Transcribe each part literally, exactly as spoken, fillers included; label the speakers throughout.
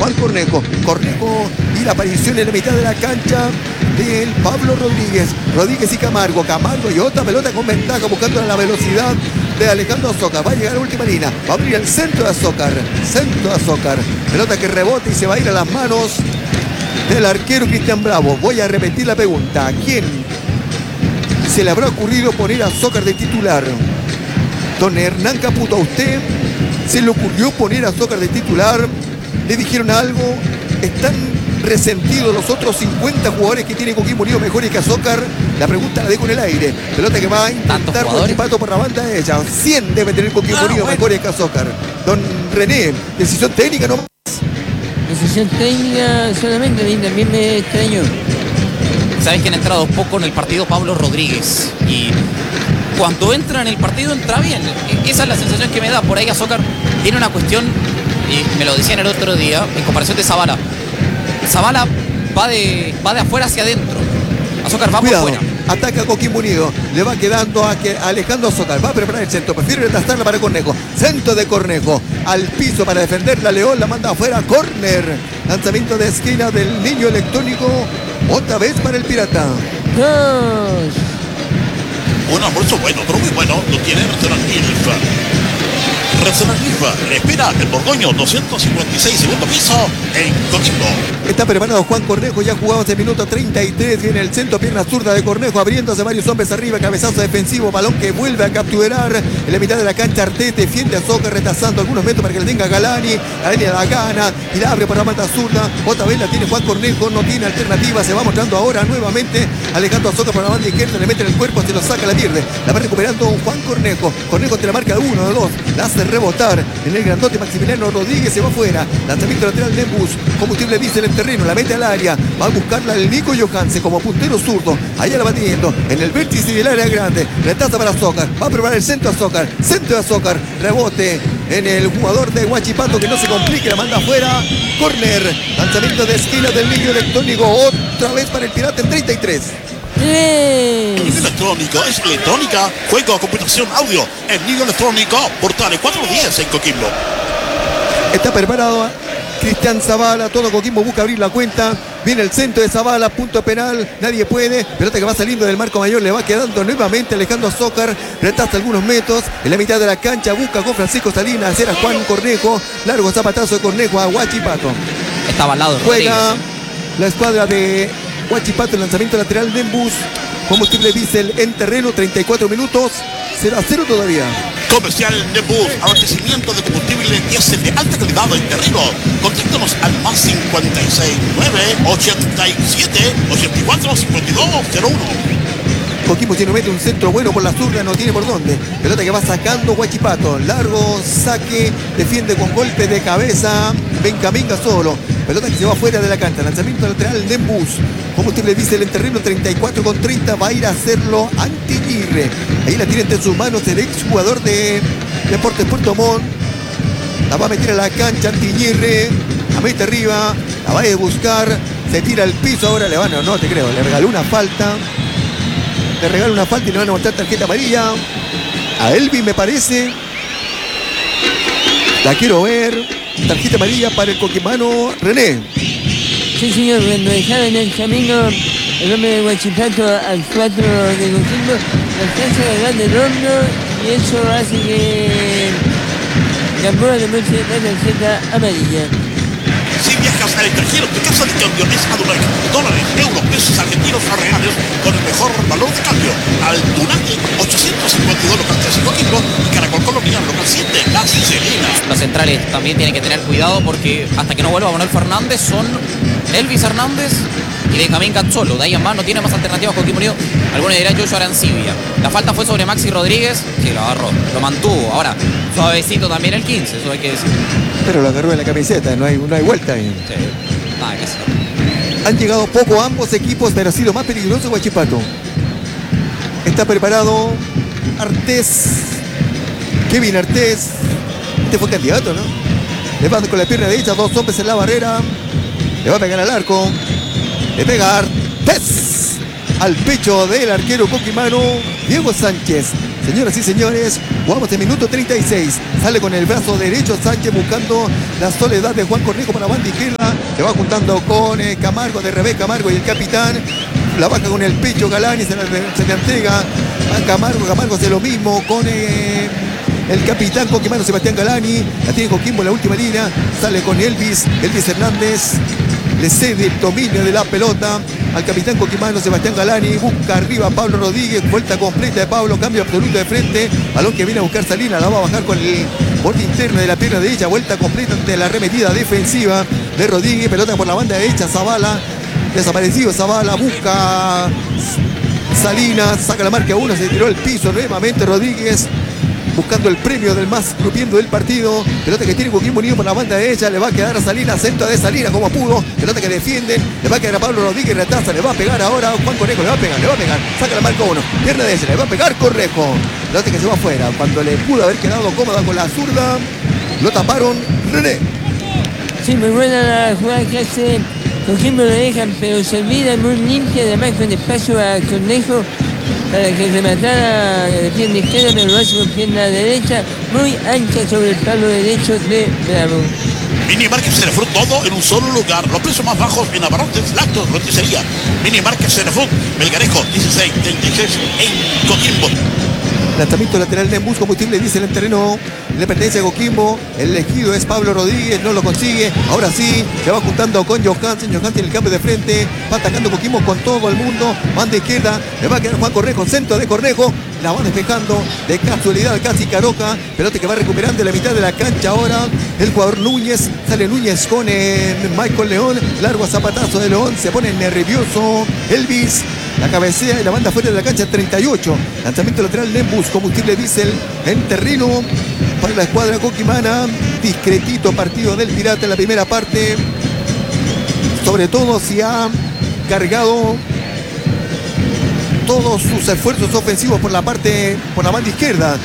Speaker 1: Juan Cornejo. Cornejo y la aparición en la mitad de la cancha del Pablo Rodríguez. Rodríguez y Camargo. Camargo y otra pelota con ventaja buscando la velocidad de Alejandro Azócar. Va a llegar a la última línea. Va a abrir el centro de Azócar. Centro de Azócar. Pelota que rebota y se va a ir a las manos del arquero Cristian Bravo. Voy a repetir la pregunta. ¿A quién se le habrá ocurrido poner a Azócar de titular? Don Hernán Caputo, ¿a usted se le ocurrió poner a Azócar de titular? ¿Le dijeron algo? ¿Están resentidos los otros cincuenta jugadores que tiene Coquimbo Unido mejores que Azócar? La pregunta la dejo en el aire. Pelota que va a intentar Guachipato por la banda de ella. cien debe tener Coquimbo Unido ah, bueno. mejores que Azócar. Don René, decisión técnica no.
Speaker 2: Decisión técnica solamente, a mí también me extrañó.
Speaker 3: Sabes que han entrado poco en el partido Pablo Rodríguez y cuando entra en el partido entra bien. Esa es la sensación que me da. Por ahí Azócar tiene una cuestión, y me lo decían el otro día, en comparación de Zavala. Zavala va de, va de afuera hacia adentro. Azócar va
Speaker 1: Cuidado.
Speaker 3: por fuera.
Speaker 1: Ataca a Coquimbo Unido. Le va quedando a que Alejandro Azócar. Va a preparar el centro. Prefiere retrasarla para Cornejo. Centro de Cornejo. Al piso para defenderla. León la manda afuera. Córner. Lanzamiento de esquina del niño electrónico. Otra vez para el Pirata.
Speaker 2: Dos.
Speaker 4: Un almuerzo bueno, pero muy bueno. Lo tiene Restaurant Ilfa. Restaurant Ilfa. Le espera el Borgoño. doscientos cincuenta y seis, segundo piso en Coquimbo.
Speaker 1: Está preparado Juan Cornejo, ya jugado hace minuto treinta y tres, viene el centro, pierna zurda de Cornejo, abriéndose varios hombres arriba, cabezazo defensivo, balón que vuelve a capturar en la mitad de la cancha. Artés defiende a Azócar, retrasando algunos metros para que le tenga Galani, Galani la gana y la abre para la banda zurda, otra vez la tiene Juan Cornejo, no tiene alternativa, se va mostrando ahora nuevamente Alejandro Azócar por la banda izquierda, le mete en el cuerpo, se lo saca, la pierde, la va recuperando Juan Cornejo, Cornejo te la marca de uno, de dos, la hace rebotar en el grandote Maximiliano Rodríguez, se va afuera, lanzamiento lateral de Bus, combustible dice en el terreno, la mete al área, va a buscarla el Nico Johansen como puntero zurdo, allá la va teniendo en el vértice del área grande, retaza para Azócar, va a probar el centro a Azócar, centro de Azócar, rebote en el jugador de Guachipato que no se complique, la manda afuera, córner, lanzamiento de esquina del niño electrónico, otra vez para el Pirata en treinta y tres.
Speaker 4: El niño electrónico es electrónica, juego, computación, audio. El niño electrónico, portales cuatro diez en Coquimbo.
Speaker 1: Está preparado Cristian Zavala, todo Coquimbo busca abrir la cuenta. Viene el centro de Zavala, punto penal, nadie puede. Pelota que va saliendo del marco mayor, le va quedando nuevamente Alejandro Azócar. Retrasa algunos metros, en la mitad de la cancha busca con Francisco Salinas, era Juan Cornejo. Largo zapatazo de Cornejo a Guachipato.
Speaker 3: Estaba al lado.
Speaker 1: Juega la escuadra de Guachipato, el lanzamiento lateral de Embus. Combustible diésel en terreno, treinta y cuatro minutos, cero a cero todavía.
Speaker 4: Comercial de Bus, abastecimiento de combustible diésel de alta calidad en terreno. Contáctanos al más cincuenta y seis nueve ochenta y siete ochenta y cuatro cincuenta y dos cero uno.
Speaker 1: Coquimbo tiene mete un centro bueno por la zurda, no tiene por dónde. Pelota que va sacando Guachipato. Largo saque, defiende con golpe de cabeza Benjamín Gasolo. Pelota que se va fuera de la cancha. Lanzamiento lateral de Embus. Combustible diésel en terreno, treinta y cuatro con treinta. Va a ir a hacerlo Antiguirre. Ahí la tiene entre sus manos el ex jugador de Deportes Puerto Montt. La va a meter a la cancha Antiguirre. La mete arriba. La va a buscar. Se tira al piso. Ahora le van a... No te creo. Le regaló una falta. Le regala una falta y le van a mostrar tarjeta amarilla. A Elvi me parece. La quiero ver. Tarjeta amarilla para el coquimano René.
Speaker 2: Sí, señor, cuando dejaba en el camino el hombre de Guachipato al cuatro de Coquimbo, alcanza a ganar el hombro y eso hace que Gamboa le muestre la tarjeta amarilla.
Speaker 4: Si viajas al extranjero, tu casa de cambio es Adunac. Dólares, euros, pesos argentinos o reales con el mejor valor de cambio. Adunac, ochocientos cincuenta y dos local tres en Coquimbo y Caracol Colonial local siete, La Serena.
Speaker 3: Los centrales también tienen que tener cuidado porque hasta que no vuelva Manuel Fernández son Elvis Hernández y Benjamín Cazzolo. De ahí en más no tiene más alternativas Coquimbo Unido. Algunos dirán Joshua Arancibia. La falta fue sobre Maxi Rodríguez. Sí, lo agarró, lo mantuvo. Ahora, suavecito también el quince, eso hay que decir.
Speaker 1: Pero lo agarró en la camiseta, no hay, no hay vuelta ahí.
Speaker 3: Sí, nada que hacer.
Speaker 1: Han llegado poco ambos equipos, pero ha sido más peligroso Guachipato. Está preparado Artés. Kevin Artés. Este fue candidato, ¿no? Le va con la pierna derecha, dos hombres en la barrera. Le va a pegar al arco. Le pega Artés al pecho del arquero coquimano Diego Sánchez. Señoras y señores, jugamos en minuto treinta y seis. Sale con el brazo derecho Sánchez buscando la soledad de Juan Cornejo para la banda izquierda. Se va juntando con eh, Camargo, de Rebeca Camargo y el capitán. La baja con el pecho Galani, se, la, se le entrega a Camargo. Camargo hace lo mismo con eh, el capitán Coquimano Sebastián Galani. La tiene Coquimbo en la última línea. Sale con Elvis, Elvis Hernández. Le cede el dominio de la pelota al capitán Coquimano Sebastián Galani. Busca arriba a Pablo Rodríguez. Vuelta completa de Pablo. Cambio absoluto de frente. Balón que viene a buscar Salinas. La va a bajar con el borde interno de la pierna derecha. Vuelta completa de la arremetida defensiva de Rodríguez. Pelota por la banda derecha. Zavala. Desaparecido Zavala. Busca Salinas. Saca la marca uno. Se tiró el piso nuevamente Rodríguez. Buscando el premio del más grupiendo del partido. Pelota que tiene Coquimbo Unido por la banda derecha. Le va a quedar a Salinas. Centro de Salinas como pudo. Pelota que defienden. Le va a quedar a Pablo Rodríguez. Retrasa. Le va a pegar ahora Juan Cornejo. Le va a pegar. Le va a pegar. Saca la marca uno. Pierna derecha. Le va a pegar Cornejo. Pelota que se va afuera. Cuando le pudo haber quedado cómoda con la zurda. Lo taparon. René.
Speaker 2: Sí, muy buena la jugada que hace Coquimbo, lo dejan, pero se olvida muy limpia, además con espacio a Cornejo para que rematara de pierna izquierda, pero lo hace con pierna derecha, muy ancha sobre el palo derecho de Bravo.
Speaker 4: Mini Market Cerefood, todo en un solo lugar. Los precios más bajos en abarrotes, lácteos, roticería. Mini Market Cerefood, Melgarejo, dieciséis treinta y seis en Coquimbo.
Speaker 1: Lanzamiento lateral de Embus, combustible diésel en terreno. Le pertenece a Coquimbo. El elegido es Pablo Rodríguez. No lo consigue. Ahora sí. Se va juntando con Johansen. Johansen en el cambio de frente. Va atacando Coquimbo con todo el mundo. Banda izquierda. Le va a quedar Juan Cornejo. Centro de Cornejo. La va despejando de casualidad casi Caroca. Pelota que va recuperando en la mitad de la cancha ahora. El jugador Núñez. Sale Núñez con eh, Michael León. Largo a zapatazo de León. Se pone nervioso Elvis. La cabecea y la banda fuera de la cancha. Treinta y ocho. Lanzamiento lateral de Embus. Combustible diésel en terreno para la escuadra coquimana. Discretito partido del Pirata en la primera parte. Sobre todo si ha cargado todos sus esfuerzos ofensivos por la parte, por la banda izquierda.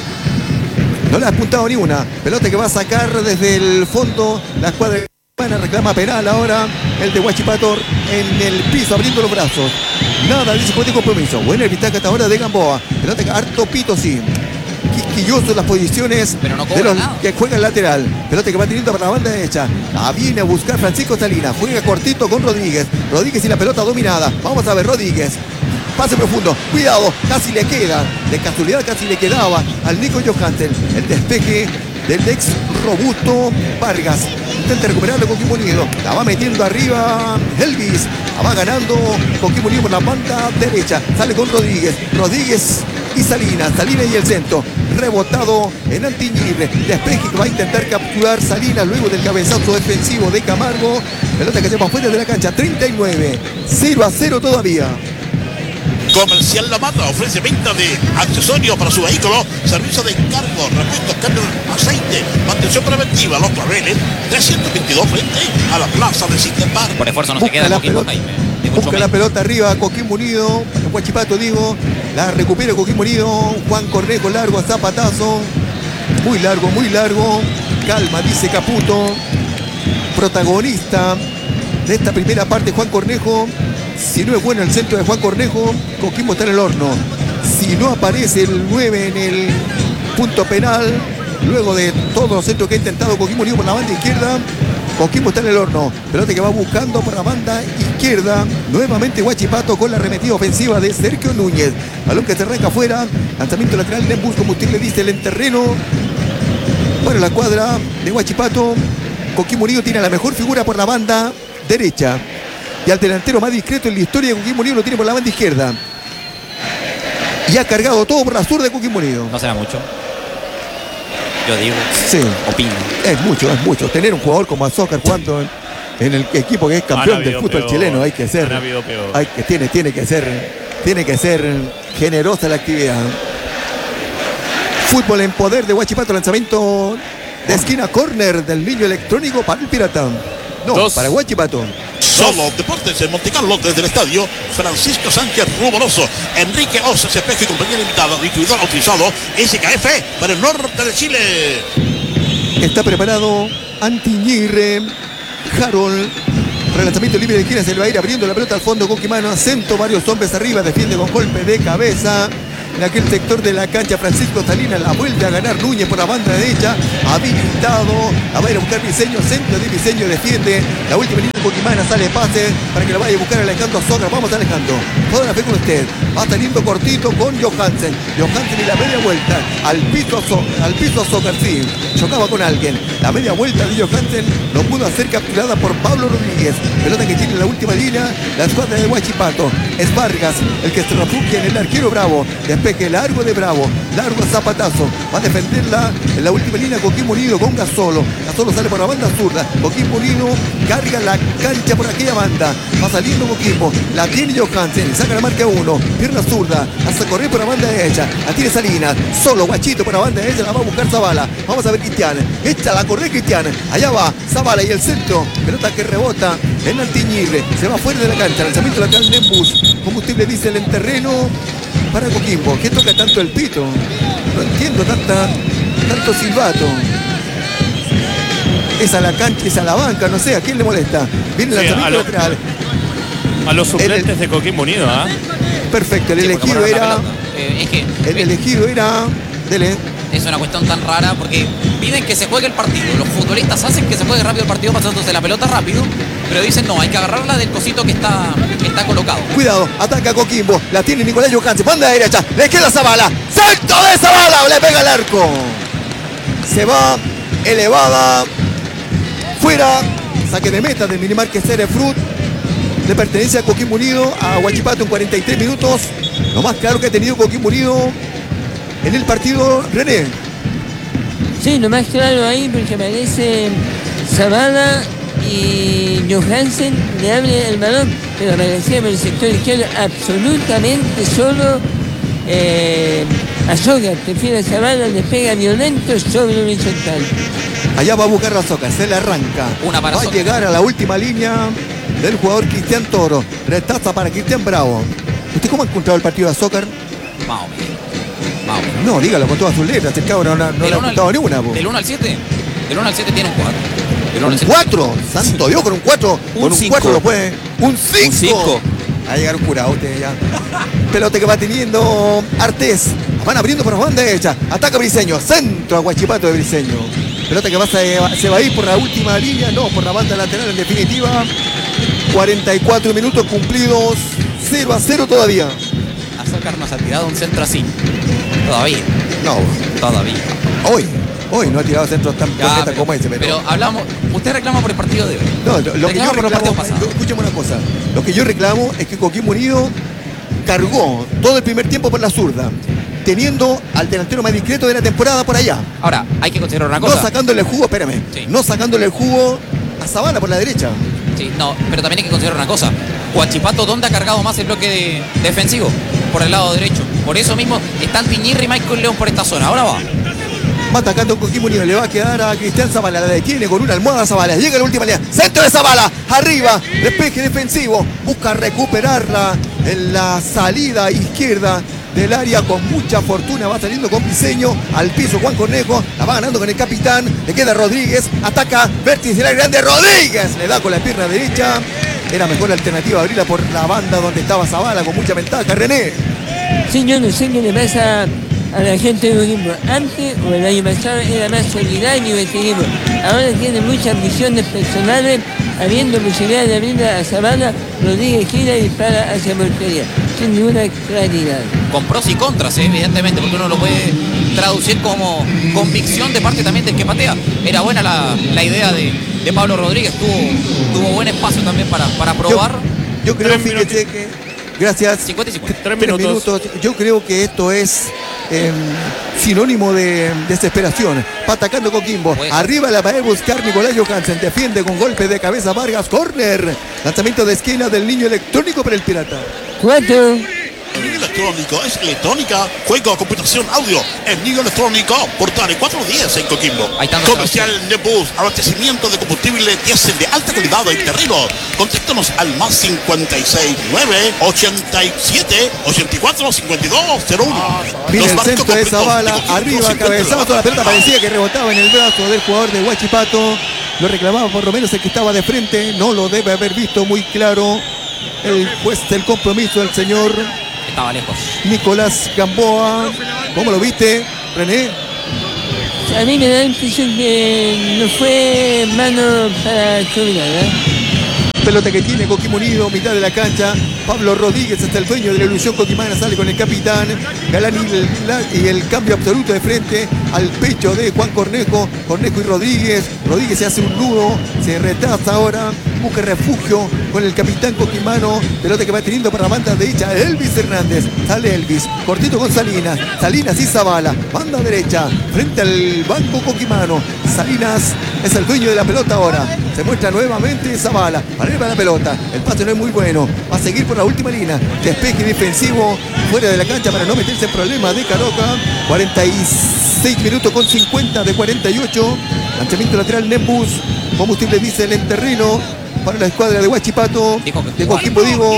Speaker 1: No le ha apuntado ni una. Pelota que va a sacar desde el fondo la escuadra coquimana. Reclama penal ahora el de Huachipato en el piso abriendo los brazos. Nada, dice con compromiso. Buena el Vitaca hasta ahora de Gamboa. Pelota que harto pito, sí. Quisquilloso en las posiciones
Speaker 3: pero no
Speaker 1: de los
Speaker 3: nada.
Speaker 1: que juega el lateral. Pelota que va teniendo para la banda derecha. La viene a buscar Francisco Salinas. Juega cortito con Rodríguez. Rodríguez y la pelota dominada. Vamos a ver Rodríguez. Pase profundo. Cuidado. Casi le queda. De casualidad casi le quedaba al Nico Johansen. El despeje del ex robusto Vargas. Intenta recuperarlo con Coquimbo Unido. La va metiendo arriba Elvis. La va ganando Coquimbo Unido por la banda derecha. Sale con Rodríguez. Rodríguez y Salinas. Salinas y el centro. Rebotado en Antiñibre. Despeje que va a intentar capturar Salinas luego del cabezazo defensivo de Camargo. Pelota que se va fuera de la cancha. treinta y nueve. cero a cero todavía.
Speaker 4: Comercial La Mata ofrece venta de accesorios para su vehículo, servicio de encargo, repuestos, cambio de aceite, mantención preventiva, Los Claveles, trescientos veintidós frente a la plaza de City Park.
Speaker 3: Por esfuerzo no
Speaker 1: Busca
Speaker 3: se queda
Speaker 1: la
Speaker 3: Coquimbo,
Speaker 1: pelota.
Speaker 3: Jaime. Ni mucho
Speaker 1: Busca la
Speaker 3: menos.
Speaker 1: pelota arriba, Coquimbo Unido, Huachipato digo, la recupera Coquimbo Unido, Juan Cornejo largo a zapatazo, muy largo, muy largo, calma, dice Caputo, protagonista de esta primera parte Juan Cornejo. Si no es bueno el centro de Juan Cornejo, Coquimbo está en el horno. Si no aparece el nueve en el punto penal, luego de todos los centros que ha intentado Coquimbo Unido por la banda izquierda, Coquimbo está en el horno. Pelota que va buscando por la banda izquierda. Nuevamente Huachipato con la arremetida ofensiva de Sergio Núñez. Balón que se arranca afuera. Lanzamiento lateral de Embus, combustible diésel en terreno. Para la cuadra de Huachipato. Coquimbo Unido tiene la mejor figura por la banda derecha. Y al delantero más discreto en la historia de Coquimbo Unido lo tiene por la banda izquierda. Y ha cargado todo por la zurda de Coquimbo Unido.
Speaker 3: No será mucho. Yo digo,
Speaker 1: Sí,
Speaker 3: opino.
Speaker 1: es mucho, es mucho. Tener un jugador como Azócar jugando en, en el equipo que es campeón
Speaker 5: Han
Speaker 1: del
Speaker 5: habido
Speaker 1: fútbol
Speaker 5: peor,
Speaker 1: chileno, hay que ser.
Speaker 5: han habido peor.
Speaker 1: Hay que, tiene, tiene que ser, tiene que ser generosa la actividad. Fútbol en poder de Huachipato, lanzamiento de esquina, córner del niño electrónico para el Pirata. No,
Speaker 5: Dos.
Speaker 1: para Huachipato.
Speaker 4: Solo Deportes en Montecarlo desde el estadio Francisco Sánchez Rumoroso, Enrique Oces, Espejo y compañía limitada, distribuidor autorizado S K F para el norte de Chile.
Speaker 1: Está preparado Antiñirre, Harold. Relanzamiento libre de esquina, se le va a ir abriendo la pelota al fondo. Coquimano, acento, varios hombres arriba, defiende con golpe de cabeza. en aquel sector de la cancha. Francisco Salinas la vuelve a ganar Núñez por la banda derecha, habilitado, a ver a buscar Briseño, centro de Briseño, defiende, la última línea Coquimana, sale pase para que lo vaya a buscar Alejandro Azócar. Vamos Alejandro, toda la fe con usted, va saliendo cortito con Johansen, Johansen y la media vuelta, al piso Azócar, al piso Azócar, sí, chocaba con alguien, la media vuelta de Johansen no pudo hacer capturada por Pablo Rodríguez, pelota que tiene en la última línea, la escuadra de Huachipato, es Vargas el que se refugia en el arquero Bravo, despeje largo de Bravo, largo zapatazo, va a defenderla en la última línea Coquimbo Unido con Gasolo, Gasolo sale por la banda zurda, Coquimbo Unido carga la cancha por aquella banda, va saliendo Coquimbo, la tiene Johansen, saca la marca uno, pierna zurda, hace correr por la banda derecha, la tiene Salinas, solo Guachito por la banda derecha, la va a buscar Zavala, vamos a ver Cristian, echa la corre Cristian, allá va Zavala y el centro, pelota que rebota en Altiñirre, se va fuera de la cancha, lanzamiento lateral Nembus, combustible diésel en terreno para Coquimbo. ¿Qué toca tanto el pito? No entiendo tanta, tanto silbato. Es a la cancha, es a la banca, no sé, ¿a quién le molesta? Viene el
Speaker 5: Sí,
Speaker 1: lanzamiento
Speaker 5: a lo-
Speaker 1: lateral.
Speaker 5: A los suplentes
Speaker 1: El-
Speaker 5: de Coquimbo Unido, ¿ah?
Speaker 1: Perfecto, el
Speaker 3: Sí, porque
Speaker 1: elegido
Speaker 3: por la
Speaker 1: era.
Speaker 3: pelota. Eh, es que
Speaker 1: El elegido era. Dele.
Speaker 3: es una cuestión tan rara porque piden que se juegue el partido. Los futbolistas hacen que se juegue rápido el partido pasándose la pelota rápido, pero dicen no, hay que agarrarla del cosito que está, que está colocado.
Speaker 1: Cuidado, ataca Coquimbo, la tiene Nicolás Johansen, banda derecha, le queda Zavala, salto de Zavala, le pega el arco. Se va elevada, fuera, saque de meta del Minimarque Cerefrut, le pertenece a Coquimbo Unido, a Huachipato en cuarenta y tres minutos, lo más claro que ha tenido Coquimbo Unido en el partido, René.
Speaker 2: Sí, lo más claro ahí porque aparece Zavala y Johansen le abre el balón, pero aparecía por el sector izquierdo absolutamente solo. Eh, Azócar prefiere a Zavala, le pega violento sobre un horizontal.
Speaker 1: Allá va a buscar la Soca, se le arranca.
Speaker 3: Una para
Speaker 1: va a
Speaker 3: Soca.
Speaker 1: llegar a la última línea del jugador Cristian Toro. Retaza para Cristian Bravo. ¿Usted cómo ha encontrado el partido de Azócar?
Speaker 3: Más o menos. Más o menos.
Speaker 1: No, dígalo con todas sus letras. El cabrón no, no le ha
Speaker 3: Del uno al-
Speaker 1: apuntado ni una. po.
Speaker 3: Del uno al siete. Del uno al siete tiene un cuatro. Del uno
Speaker 1: ¿Un
Speaker 3: al siete.
Speaker 1: cuatro? Santo Dios, con un cuatro.
Speaker 6: Un
Speaker 1: Con un
Speaker 6: cinco.
Speaker 1: cuatro lo puede. ¡Un cinco!
Speaker 6: cinco.
Speaker 1: Va a llegar un curado usted ya. Pelota que va teniendo Artés. Van abriendo por la banda derecha. Ataca Briseño. Centro a Huachipato de Briseño. Pelota que va, se, se va a ir por la última línea. No, por la banda lateral en definitiva. cuarenta y cuatro minutos cumplidos. cero a cero todavía.
Speaker 3: Azócar nos ha tirado un centro así. Todavía.
Speaker 1: No,
Speaker 3: Todavía.
Speaker 1: hoy. Hoy no ha tirado centros tan
Speaker 3: Ya,
Speaker 1: cornetas
Speaker 3: pero,
Speaker 1: como ese. Pero,
Speaker 3: pero hablamos. Usted reclama por el partido de hoy.
Speaker 1: no, lo, lo que yo
Speaker 3: Reclama por los
Speaker 1: reclamo,
Speaker 3: partidos pasados.
Speaker 1: escúchame una cosa. Lo que yo reclamo es que Coquimbo Unido cargó todo el primer tiempo por la zurda, teniendo al delantero más discreto de la temporada por allá.
Speaker 3: Ahora, hay que considerar una
Speaker 1: No
Speaker 3: cosa.
Speaker 1: sacándole el jugo, espérame,
Speaker 3: Sí.
Speaker 1: no sacándole el jugo a Zavala por la derecha.
Speaker 3: Sí, no, pero también hay que considerar una cosa. Huachipato, ¿dónde ha cargado más el bloque de- defensivo? Por el lado derecho. Por eso mismo están Tiñirri y Michael León por esta zona. Ahora va.
Speaker 1: Va atacando Coquimbo Unido, le va a quedar a Cristian Zavala, la detiene con una almohada Zavala, llega a la última línea, centro de Zavala, arriba, despeje defensivo, busca recuperarla en la salida izquierda del área con mucha fortuna, va saliendo con Briseño, al piso Juan Cornejo, la va ganando con el capitán, le queda Rodríguez, ataca, vértice del grande Rodríguez, le da con la pierna derecha, era mejor la alternativa abrirla por la banda donde estaba Zavala con mucha ventaja, René.
Speaker 2: Sí, yo no sé qué le pasa a la gente de Coquimbo. Antes o el año pasado era más solidario este equipo. Ahora tiene muchas ambiciones personales, habiendo posibilidad de abrir a Zavala, Rodríguez gira y dispara hacia portería, sin ninguna claridad.
Speaker 3: Con pros y contras, eh, evidentemente, porque uno lo puede traducir como convicción de parte también del que patea. Era buena la, la idea de, de Pablo Rodríguez, tuvo, tuvo buen espacio también para, para probar.
Speaker 1: Yo, yo creo,
Speaker 5: Tres
Speaker 1: fíjese
Speaker 5: minutos.
Speaker 1: que... Gracias.
Speaker 3: cincuenta y cincuenta.
Speaker 5: Tres
Speaker 1: Tres
Speaker 5: minutos.
Speaker 1: minutos. Yo creo que esto es eh, sinónimo de desesperación. Va atacando Coquimbo.
Speaker 3: Puede ser.
Speaker 1: Arriba la va a buscar Nicolás Johansen. Defiende con golpe de cabeza Vargas. Corner. Lanzamiento de esquina del niño electrónico para el Pirata.
Speaker 2: Cuatro.
Speaker 4: El niño electrónico es electrónica, juego, computación, audio. El niño electrónico, portales cuatro días en Coquimbo.
Speaker 3: Ahí están los
Speaker 4: Comercial Nebus, abastecimiento de combustible diésel de alta calidad en terreno. Contáctanos al más cincuenta y seis nueve ochenta y siete ochenta y cuatro cincuenta y dos cero uno.
Speaker 1: Viene el
Speaker 4: Los
Speaker 1: centro de
Speaker 4: barcos
Speaker 1: Zavala.
Speaker 4: completos de
Speaker 1: Arriba,
Speaker 4: Coquimbo se
Speaker 1: cabezazo.
Speaker 4: encuentran
Speaker 1: La pelota parecía que rebotaba en el brazo del jugador de Huachipato. Lo reclamaba por lo menos el que estaba de frente. No lo debe haber visto muy claro el juez del compromiso, el señor
Speaker 3: Estaba lejos.
Speaker 1: Nicolás Gamboa. ¿Cómo lo viste, René?
Speaker 2: A mí me da la impresión que no fue mano para Chubila, ¿verdad?
Speaker 1: Pelota que tiene Coquimbo Unido, mitad de la cancha. Pablo Rodríguez, hasta el dueño de la ilusión coquimana, sale con el capitán Galán y el, y el cambio absoluto de frente al pecho de Juan Cornejo. Cornejo y Rodríguez. Rodríguez se hace un nudo, se retrasa ahora, busca refugio con el capitán coquimano. Pelota que va teniendo para la banda derecha Elvis Hernández. Sale Elvis, cortito con Salinas. Salinas y Zavala, banda derecha, frente al banco coquimano. Salinas es el dueño de la pelota ahora. Se muestra nuevamente Zavala. Arriba la pelota. El pase no es muy bueno. Va a seguir por la última línea. Despeje defensivo fuera de la cancha para no meterse en problemas de Caroca. cuarenta y seis minutos con cincuenta de cuarenta y ocho. Lanzamiento lateral Nembus. Combustible diésel en terreno para la escuadra de Huachipato. De Coquimbo, digo.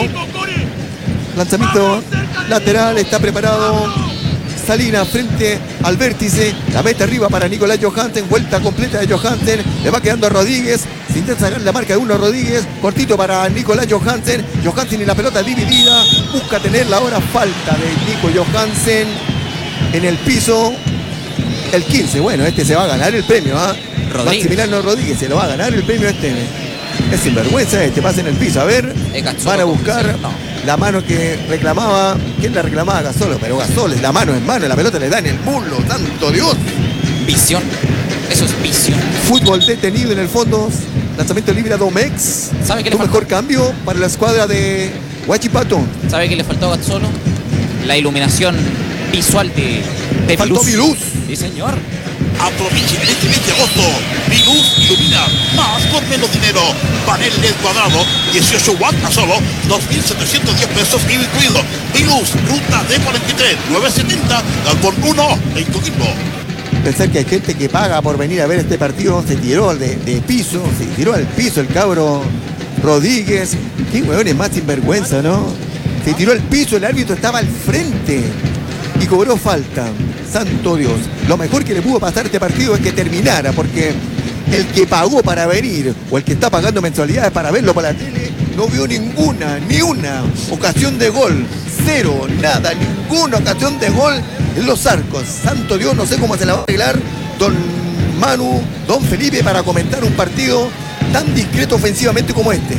Speaker 1: Lanzamiento lateral. Está preparado Salinas frente al vértice. La mete arriba para Nicolás Johansen. Vuelta completa de Johansen. Le va quedando a Rodríguez. Se intenta sacar la marca de uno Rodríguez. Cortito para Nicolás Johansen. Johansen y la pelota dividida. Busca tenerla ahora. Falta de Nico Johansen en el piso. El quince. Bueno, este se va a ganar el premio. ¿eh? Maximiliano Rodríguez se lo va a ganar el premio este. Es sinvergüenza este. Pasa en el piso. A ver. Van a buscar la mano que reclamaba. ¿Quién la reclamaba? Gasolo. Pero Gasol, la mano en mano. La pelota le da en el muslo. ¡Santo Dios!
Speaker 3: Visión. Eso es visión.
Speaker 1: Fútbol detenido en el fondo. Lanzamiento libre a Domex.
Speaker 3: ¿Sabe qué
Speaker 1: tu
Speaker 3: le
Speaker 1: mejor
Speaker 3: faltó?
Speaker 1: cambio para la escuadra de Huachipato.
Speaker 3: ¿Sabe qué le faltó a Gazzolo? La iluminación visual de, de
Speaker 1: Faltó
Speaker 3: Viluz.
Speaker 1: Viluz.
Speaker 3: Sí, señor.
Speaker 4: Aprovechen este mes de agosto. Viluz ilumina más por menos dinero. Panel L E D cuadrado, dieciocho watts a solo dos mil setecientos diez pesos I V A incluido. Viluz, ruta D cuarenta y tres, novecientos setenta, Galpón uno, en Coquimbo.
Speaker 1: Pensar que hay gente que paga por venir a ver este partido. Se tiró de, de piso, se tiró al piso el cabro Rodríguez. Qué hueones más sinvergüenza, ¿no? Se tiró al piso, el árbitro estaba al frente y cobró falta. Santo Dios. Lo mejor que le pudo pasar a este partido es que terminara, porque el que pagó para venir o el que está pagando mensualidades para verlo por la tele no vio ninguna, ni una ocasión de gol. Cero, nada, ninguna ocasión de gol en los arcos. Santo Dios, no sé cómo se la va a arreglar don Manu, don Felipe, para comentar un partido tan discreto ofensivamente como este.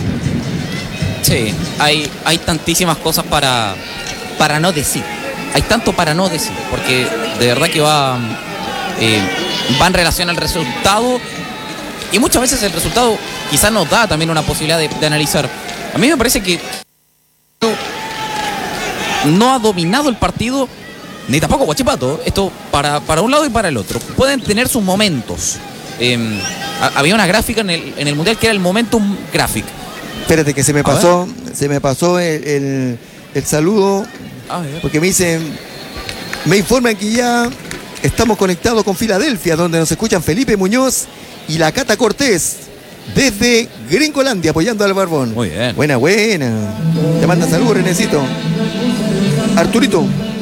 Speaker 3: Sí, hay, hay tantísimas cosas para, para no decir. Hay tanto para no decir, porque de verdad que va, eh, va en relación al resultado, y muchas veces el resultado quizás nos da también una posibilidad de, de analizar. A mí me parece que no ha dominado el partido, ni tampoco Huachipato. Esto para, para un lado y para el otro. Pueden tener sus momentos. Eh, había una gráfica en el, en el Mundial que era el Momentum Graphic.
Speaker 1: Espérate que se me pasó, se me pasó el, el, el saludo, porque me dicen, me informan que ya estamos conectados con Filadelfia, donde nos escuchan Felipe Muñoz y la Cata Cortés, desde Gringolandia, apoyando al Barbón.
Speaker 3: Muy bien.
Speaker 1: Buena, buena. Te manda saludos, Renecito. Arturito.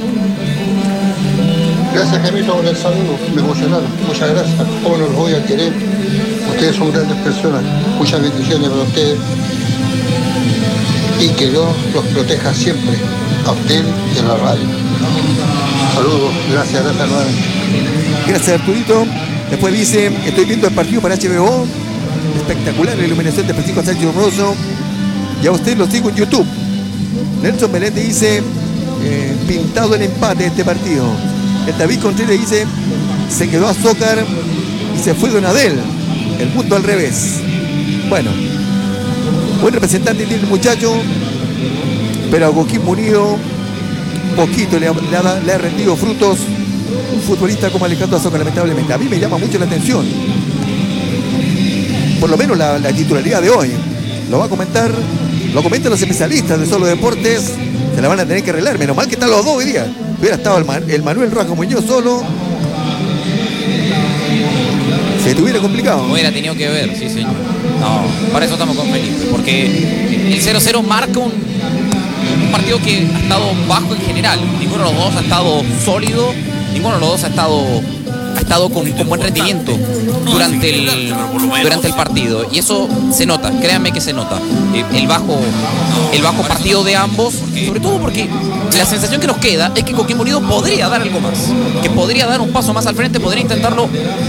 Speaker 6: Gracias, Camilo, por el saludo. Me emocionaron. Muchas gracias. ¿Cómo no los voy a querer? Ustedes son grandes personas. Muchas bendiciones para ustedes. Y que Dios los proteja siempre. A usted y a la radio. Saludos. Gracias, gracias nuevamente.
Speaker 1: Gracias, Arturito. Después dice, estoy viendo el partido para H B O. Espectacular la iluminación de Francisco Sánchez Rosso. Y a usted lo sigo en YouTube. Nelson Meléndez dice, eh, pintado el empate de este partido. El David Contreras dice, se quedó Azócar y se fue Donadel. El mundo al revés. Bueno, buen representante tiene el muchacho, pero a Coquimbo Unido poquito le ha, le, ha, le ha rendido frutos un futbolista como Alejandro Azócar, lamentablemente. A mí me llama mucho la atención, por lo menos la, la titularidad de hoy. Lo va a comentar, lo comentan los especialistas de Solo Deportes. Se la van a tener que arreglar. Menos mal que están los dos hoy día. Hubiera estado el, Man, el Manuel Rojas Muñoz solo, se te hubiera complicado.
Speaker 3: Hubiera tenido que ver, sí, señor. No, para eso estamos con Felipe, porque el cero cero marca un, un partido que ha estado bajo en general. Ninguno de los dos ha estado sólido, ninguno de los dos ha estado ha estado con, con buen rendimiento durante el, durante el partido. Y eso se nota, créanme que se nota. Eh, el, bajo, el bajo partido de ambos, sobre todo porque la sensación que nos queda es que Coquimbo Unido podría dar algo más, que podría dar un paso más al frente, podría intentarlo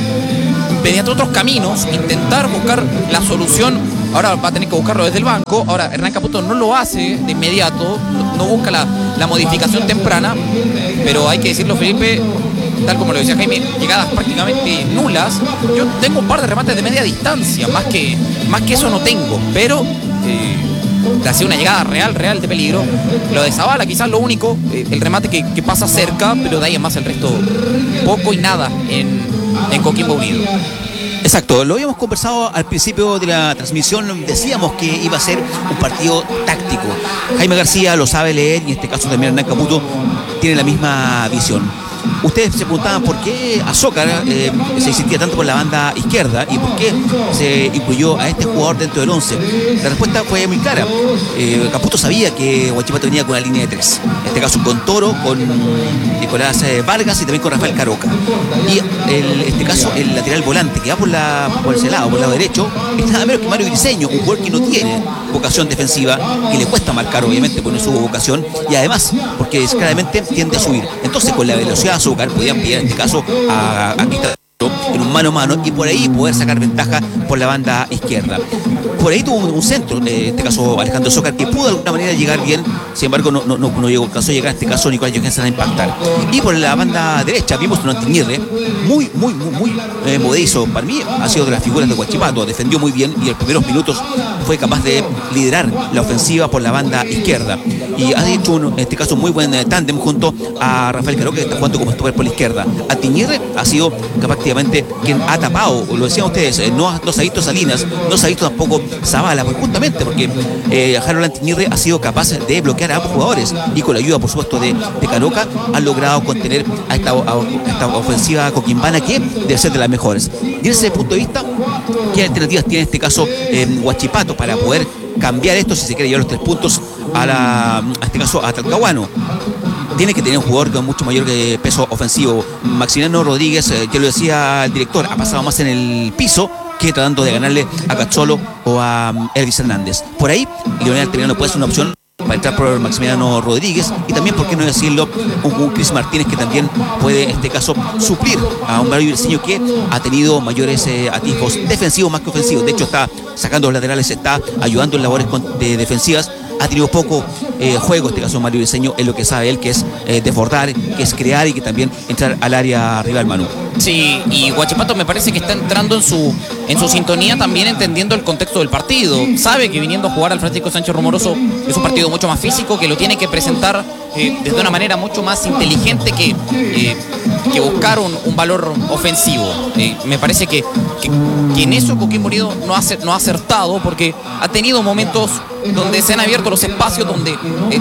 Speaker 3: mediante otros caminos, intentar buscar la solución. Ahora va a tener que buscarlo desde el banco. Ahora Hernán Caputo no lo hace de inmediato, no, no busca la, la modificación temprana, pero hay que decirlo, Felipe, tal como lo decía Jaime, llegadas prácticamente nulas. Yo tengo un par de remates de media distancia, más que, más que eso no tengo, pero eh, ha sido una llegada real, real de peligro. Lo de Zavala quizás lo único, eh, el remate que, que pasa cerca, pero de ahí en más el resto poco y nada en, en Coquimbo Unido.
Speaker 7: Exacto, lo habíamos conversado al principio de la transmisión, decíamos que iba a ser un partido táctico. Jaime García lo sabe leer y en este caso también Hernán Caputo tiene la misma visión. Ustedes se preguntaban por qué Azócar eh, se insistía tanto por la banda izquierda y por qué se incluyó a este jugador dentro del once. La respuesta fue muy clara. Eh, Caputo sabía que Huachipato venía con una línea de tres. En este caso con Toro, con Nicolás eh, Vargas y también con Rafael Caroca. Y en este caso el lateral volante que va por, la, por ese lado, por el lado derecho, es nada menos que Mario Briceño, un jugador que no tiene vocación defensiva, que le cuesta marcar obviamente por su vocación y además porque claramente tiende a subir. Entonces con la velocidad Azócar podían pillar en este caso a, a Cristal en un mano a mano y por ahí poder sacar ventaja por la banda izquierda. Por ahí tuvo un, un centro, eh, en este caso Alejandro Azócar, que pudo de alguna manera llegar bien, sin embargo no, no, no, no llegó, alcanzó a llegar en este caso Nicolás Johansen a impactar. Y por la banda derecha vimos un Antiñirre muy, muy, muy, muy eh, movedizo. Para mí ha sido de las figuras de Huachipato, defendió muy bien y en los primeros minutos fue capaz de liderar la ofensiva por la banda izquierda. Y ha hecho un, en este caso muy buen eh, tándem junto a Rafael Caroca, que está jugando como stopper por la izquierda. Antiñirre ha sido prácticamente quien ha tapado, lo decían ustedes, eh, no, no se ha visto Salinas, no se ha visto tampoco Zavala, pues justamente porque eh, Harold Antiñirre ha sido capaz de bloquear a ambos jugadores y con la ayuda por supuesto de, de Caroca han logrado contener a esta, a esta ofensiva coquimbana que debe ser de las mejores. Y desde ese punto de vista, ¿qué alternativas tiene en este caso eh, Huachipato para poder cambiar esto si se quiere llevar los tres puntos a, la, a este caso a Talcahuano? Tiene que tener un jugador con mucho mayor peso ofensivo. Maximiliano Rodríguez, eh, que lo decía el director, ha pasado más en el piso que tratando de ganarle a Cacholo o a um, Elvis Hernández. Por ahí, Leonel Arteriano puede ser una opción para entrar por Maximiliano Rodríguez y también, por qué no decirlo, un, un Chris Martínez que también puede en este caso suplir a un Mario Briceño que ha tenido mayores eh, atisbos defensivos más que ofensivos. De hecho está sacando los laterales, está ayudando en labores con, de defensivas. Ha tenido poco eh, juego, en este caso Mario Briceño, en lo que sabe él, que es eh, desbordar, que es crear y que también entrar al área rival, Manu.
Speaker 3: Sí, y Huachipato me parece que está entrando en su, en su sintonía también entendiendo el contexto del partido. Sabe que viniendo a jugar al Francisco Sánchez Rumoroso es un partido mucho más físico, que lo tiene que presentar eh, desde una manera mucho más inteligente que, eh, que buscar un, un valor ofensivo. Eh, me parece que, que, que en eso Coquimbo Unido no ha, no ha acertado porque ha tenido momentos donde se han abierto los espacios, donde eh,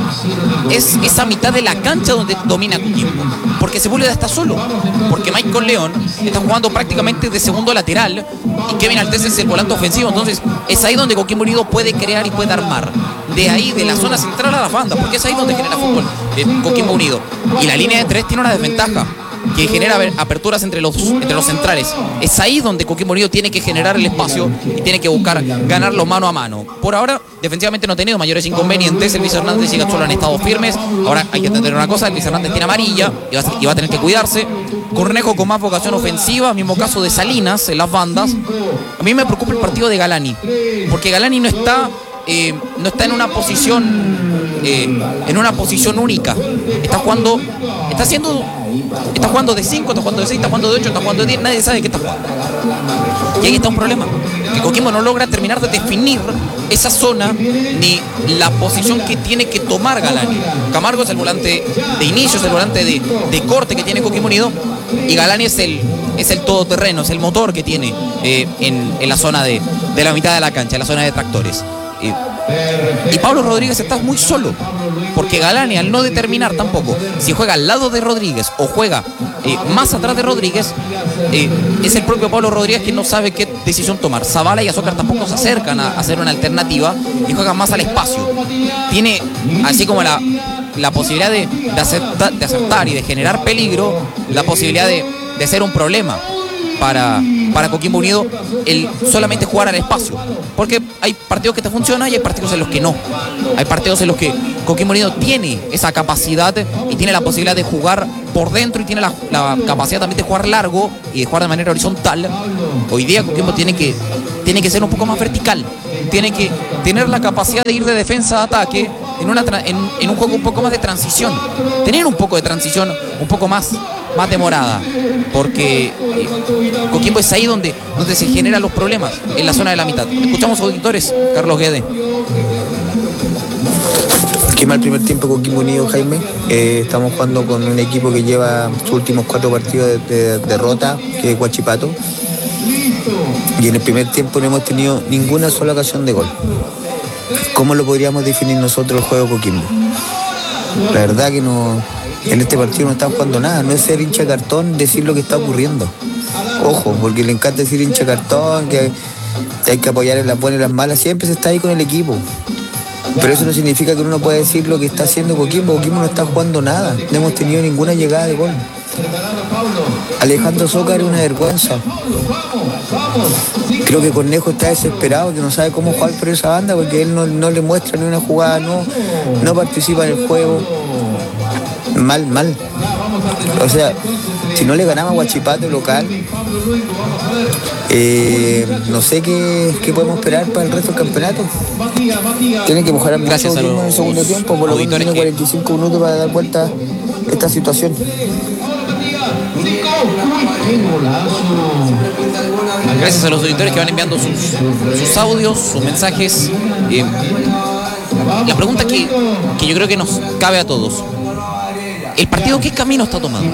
Speaker 3: es esa mitad de la cancha donde domina Coquimbo. Porque Sepúlveda está solo, porque Michael León está jugando prácticamente de segundo lateral y Kevin Altés es el volante ofensivo. Entonces es ahí donde Coquimbo Unido puede crear y puede armar. De ahí, de la zona central a la banda, porque es ahí donde genera fútbol eh, Coquimbo Unido. Y la línea de tres tiene una desventaja, que genera aperturas entre los, entre los centrales. Es ahí donde Coquimbo Unido tiene que generar el espacio y tiene que buscar ganarlo mano a mano. Por ahora, defensivamente no ha tenido mayores inconvenientes. Elvis Hernández y Cacholo han estado firmes. Ahora hay que entender una cosa, Elvis Hernández tiene amarilla y va, a, y va a tener que cuidarse. Cornejo con más vocación ofensiva, mismo caso de Salinas en las bandas. A mí me preocupa el partido de Galani, porque Galani no está... Eh, no está en una posición eh, en una posición única. Está jugando, está haciendo, está jugando de cinco, está jugando de seis, está jugando de ocho, está jugando de diez, nadie sabe qué está jugando. Y ahí está un problema, que Coquimbo no logra terminar de definir esa zona ni la posición que tiene que tomar Galani. Camargo es el volante de inicio, es el volante de, de corte que tiene Coquimbo Unido, y Galani es el, es el todoterreno, es el motor que tiene eh, en, en la zona de, de la mitad de la cancha, en la zona de tractores. Y Pablo Rodríguez está muy solo, porque Galani, al no determinar tampoco si juega al lado de Rodríguez o juega eh, más atrás de Rodríguez, eh, es el propio Pablo Rodríguez quien no sabe qué decisión tomar. Zavala y Azócar tampoco se acercan a hacer una alternativa y juegan más al espacio. Tiene así como la, la posibilidad de, de, acertar, de acertar y de generar peligro, la posibilidad de de ser un problema para, para Coquimbo Unido el solamente jugar al espacio, porque hay partidos que te funcionan y hay partidos en los que no. Hay partidos en los que Coquimbo Unido tiene esa capacidad y tiene la posibilidad de jugar por dentro y tiene la, la capacidad también de jugar largo y de jugar de manera horizontal. Hoy día Coquimbo tiene que, tiene que ser un poco más vertical, tiene que tener la capacidad de ir de defensa a ataque en, una, en, en un juego un poco más de transición, tener un poco de transición un poco más más demorada, porque eh, Coquimbo es ahí donde, donde se generan los problemas, en la zona de la mitad. Escuchamos auditores, Carlos Guede.
Speaker 8: Qué mal primer tiempo Coquimbo Unido, Jaime. Eh, estamos jugando con un equipo que lleva sus últimos cuatro partidos de, de, de derrota, que es Huachipato, y en el primer tiempo no hemos tenido ninguna sola ocasión de gol. ¿Cómo lo podríamos definir nosotros el juego Coquimbo? La verdad que no... En este partido no está jugando nada, no es ser hincha cartón, decir lo que está ocurriendo. Ojo, porque le encanta decir hincha cartón, que hay que apoyar en las buenas y las malas, siempre se está ahí con el equipo. Pero eso no significa que uno pueda decir lo que está haciendo Coquimbo. Coquimbo no está jugando nada, no hemos tenido ninguna llegada de gol. Alejandro Zócar es una vergüenza. Creo que Cornejo está desesperado, que no sabe cómo jugar por esa banda, porque él no, no le muestra ni una jugada, no, no participa en el juego. Mal, mal. O sea, si no le ganamos a Huachipato local, eh, no sé qué, qué podemos esperar para el resto del campeonato. Tienen que mejorar mucho en el segundo tiempo, por lo menos tiene cuarenta y cinco minutos para dar vuelta a esta situación.
Speaker 3: Gracias a los auditores que van enviando sus, sus audios, sus mensajes. Eh, la pregunta que, que yo creo que nos cabe a todos: ¿el partido qué camino está tomando?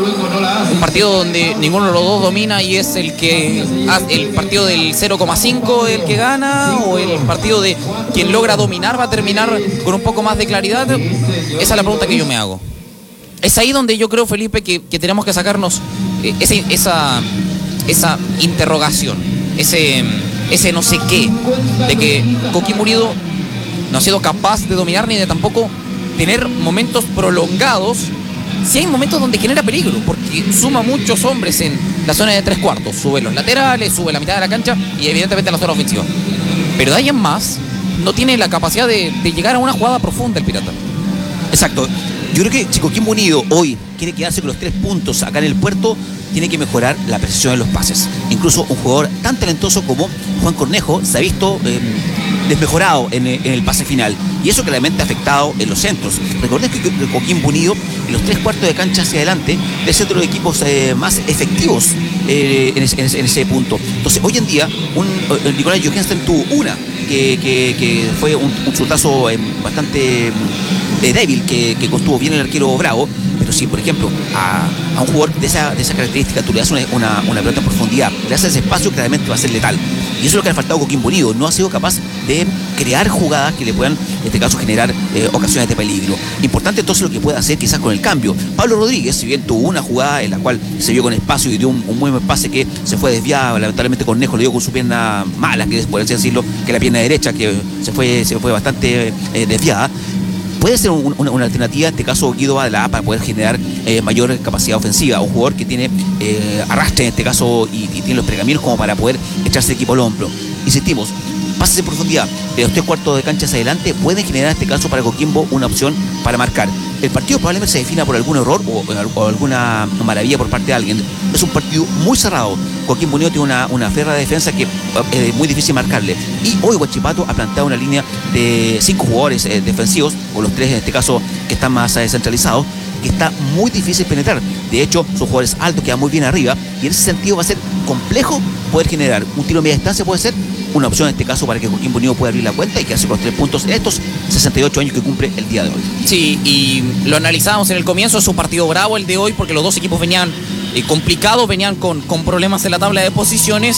Speaker 3: Un partido donde ninguno de los dos domina y es el que el partido del cero coma cinco el que gana, o el partido de quien logra dominar va a terminar con un poco más de claridad. Esa es la pregunta que yo me hago. Es ahí donde yo creo, Felipe, que, que tenemos que sacarnos eh, ese, esa, esa interrogación, ese, ese no sé qué, de que Coquimbo Unido no ha sido capaz de dominar ni de tampoco tener momentos prolongados. Si hay momentos donde genera peligro, porque suma muchos hombres en la zona de tres cuartos, sube los laterales, sube la mitad de la cancha y evidentemente la zona ofensiva, pero de ahí en más no tiene la capacidad de, de llegar a una jugada profunda el Pirata.
Speaker 7: Exacto. Yo creo que si Coquimbo Unido hoy quiere quedarse con los tres puntos acá en el puerto, tiene que mejorar la precisión de los pases. Incluso un jugador tan talentoso como Juan Cornejo se ha visto eh, desmejorado en, en el pase final, y eso claramente ha afectado en los centros. Recordemos que Coquimbo Unido en los tres cuartos de cancha hacia adelante es uno de los equipos eh, más efectivos eh, en, ese, en, ese, en ese punto. Entonces hoy en día un, el Nicolás Johansen tuvo una que, que, que fue un, un chutazo eh, bastante eh, débil, que, que contuvo bien el arquero Bravo. Pero si, por ejemplo, a, a un jugador de esa, de esa característica tú le das una, una, una pelota en profundidad, le das ese espacio, claramente va a ser letal. Y eso es lo que le ha faltado a Coquimbo Unido. No ha sido capaz de crear jugadas que le puedan, en este caso, generar eh, ocasiones de peligro. Importante entonces lo que puede hacer quizás con el cambio. Pablo Rodríguez, si bien tuvo una jugada en la cual se vio con espacio y dio un, un buen pase que se fue desviado, lamentablemente Cornejo le dio con su pierna mala, que por así decirlo, que la pierna derecha, que se fue, se fue bastante eh, desviada. Puede ser un, una, una alternativa, en este caso Guido Badalá, para poder generar eh, mayor capacidad ofensiva. Un jugador que tiene eh, arrastre en este caso y, y tiene los pergaminos como para poder echarse el equipo al hombro. Insistimos, pases en profundidad de los tres cuartos de cancha hacia adelante pueden generar en este caso para Coquimbo una opción para marcar. El partido probablemente se defina por algún error o, o alguna maravilla por parte de alguien. Es un partido muy cerrado. Coquimbo Unido tiene una, una ferra de defensa que es muy difícil marcarle. Y hoy Huachipato ha planteado una línea de cinco jugadores eh, defensivos, o los tres en este caso que están más descentralizados, que está muy difícil penetrar. De hecho, son jugadores altos que van muy bien arriba, y en ese sentido va a ser complejo poder generar un tiro a media distancia. Puede ser una opción en este caso para que Coquimbo Unido pueda abrir la cuenta y quedarse con los tres puntos en estos sesenta y ocho años que cumple el día de hoy.
Speaker 3: Sí, y lo analizábamos en el comienzo, es un partido bravo el de hoy, porque los dos equipos venían eh, complicados, venían con, con problemas en la tabla de posiciones,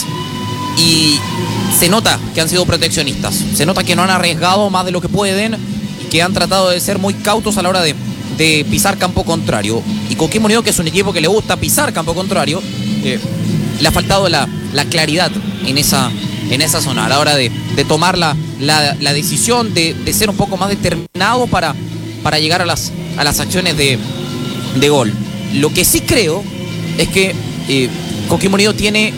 Speaker 3: y se nota que han sido proteccionistas, se nota que no han arriesgado más de lo que pueden, y que han tratado de ser muy cautos a la hora de, de pisar campo contrario. Y Coquimbo Unido, que es un equipo que le gusta pisar campo contrario, eh, le ha faltado la, la claridad en esa... en esa zona, a la hora de, de tomar la, la, la decisión de, de ser un poco más determinado para, para llegar a las, a las acciones de, de gol. Lo que sí creo es que eh, Coquimbo Unido tiene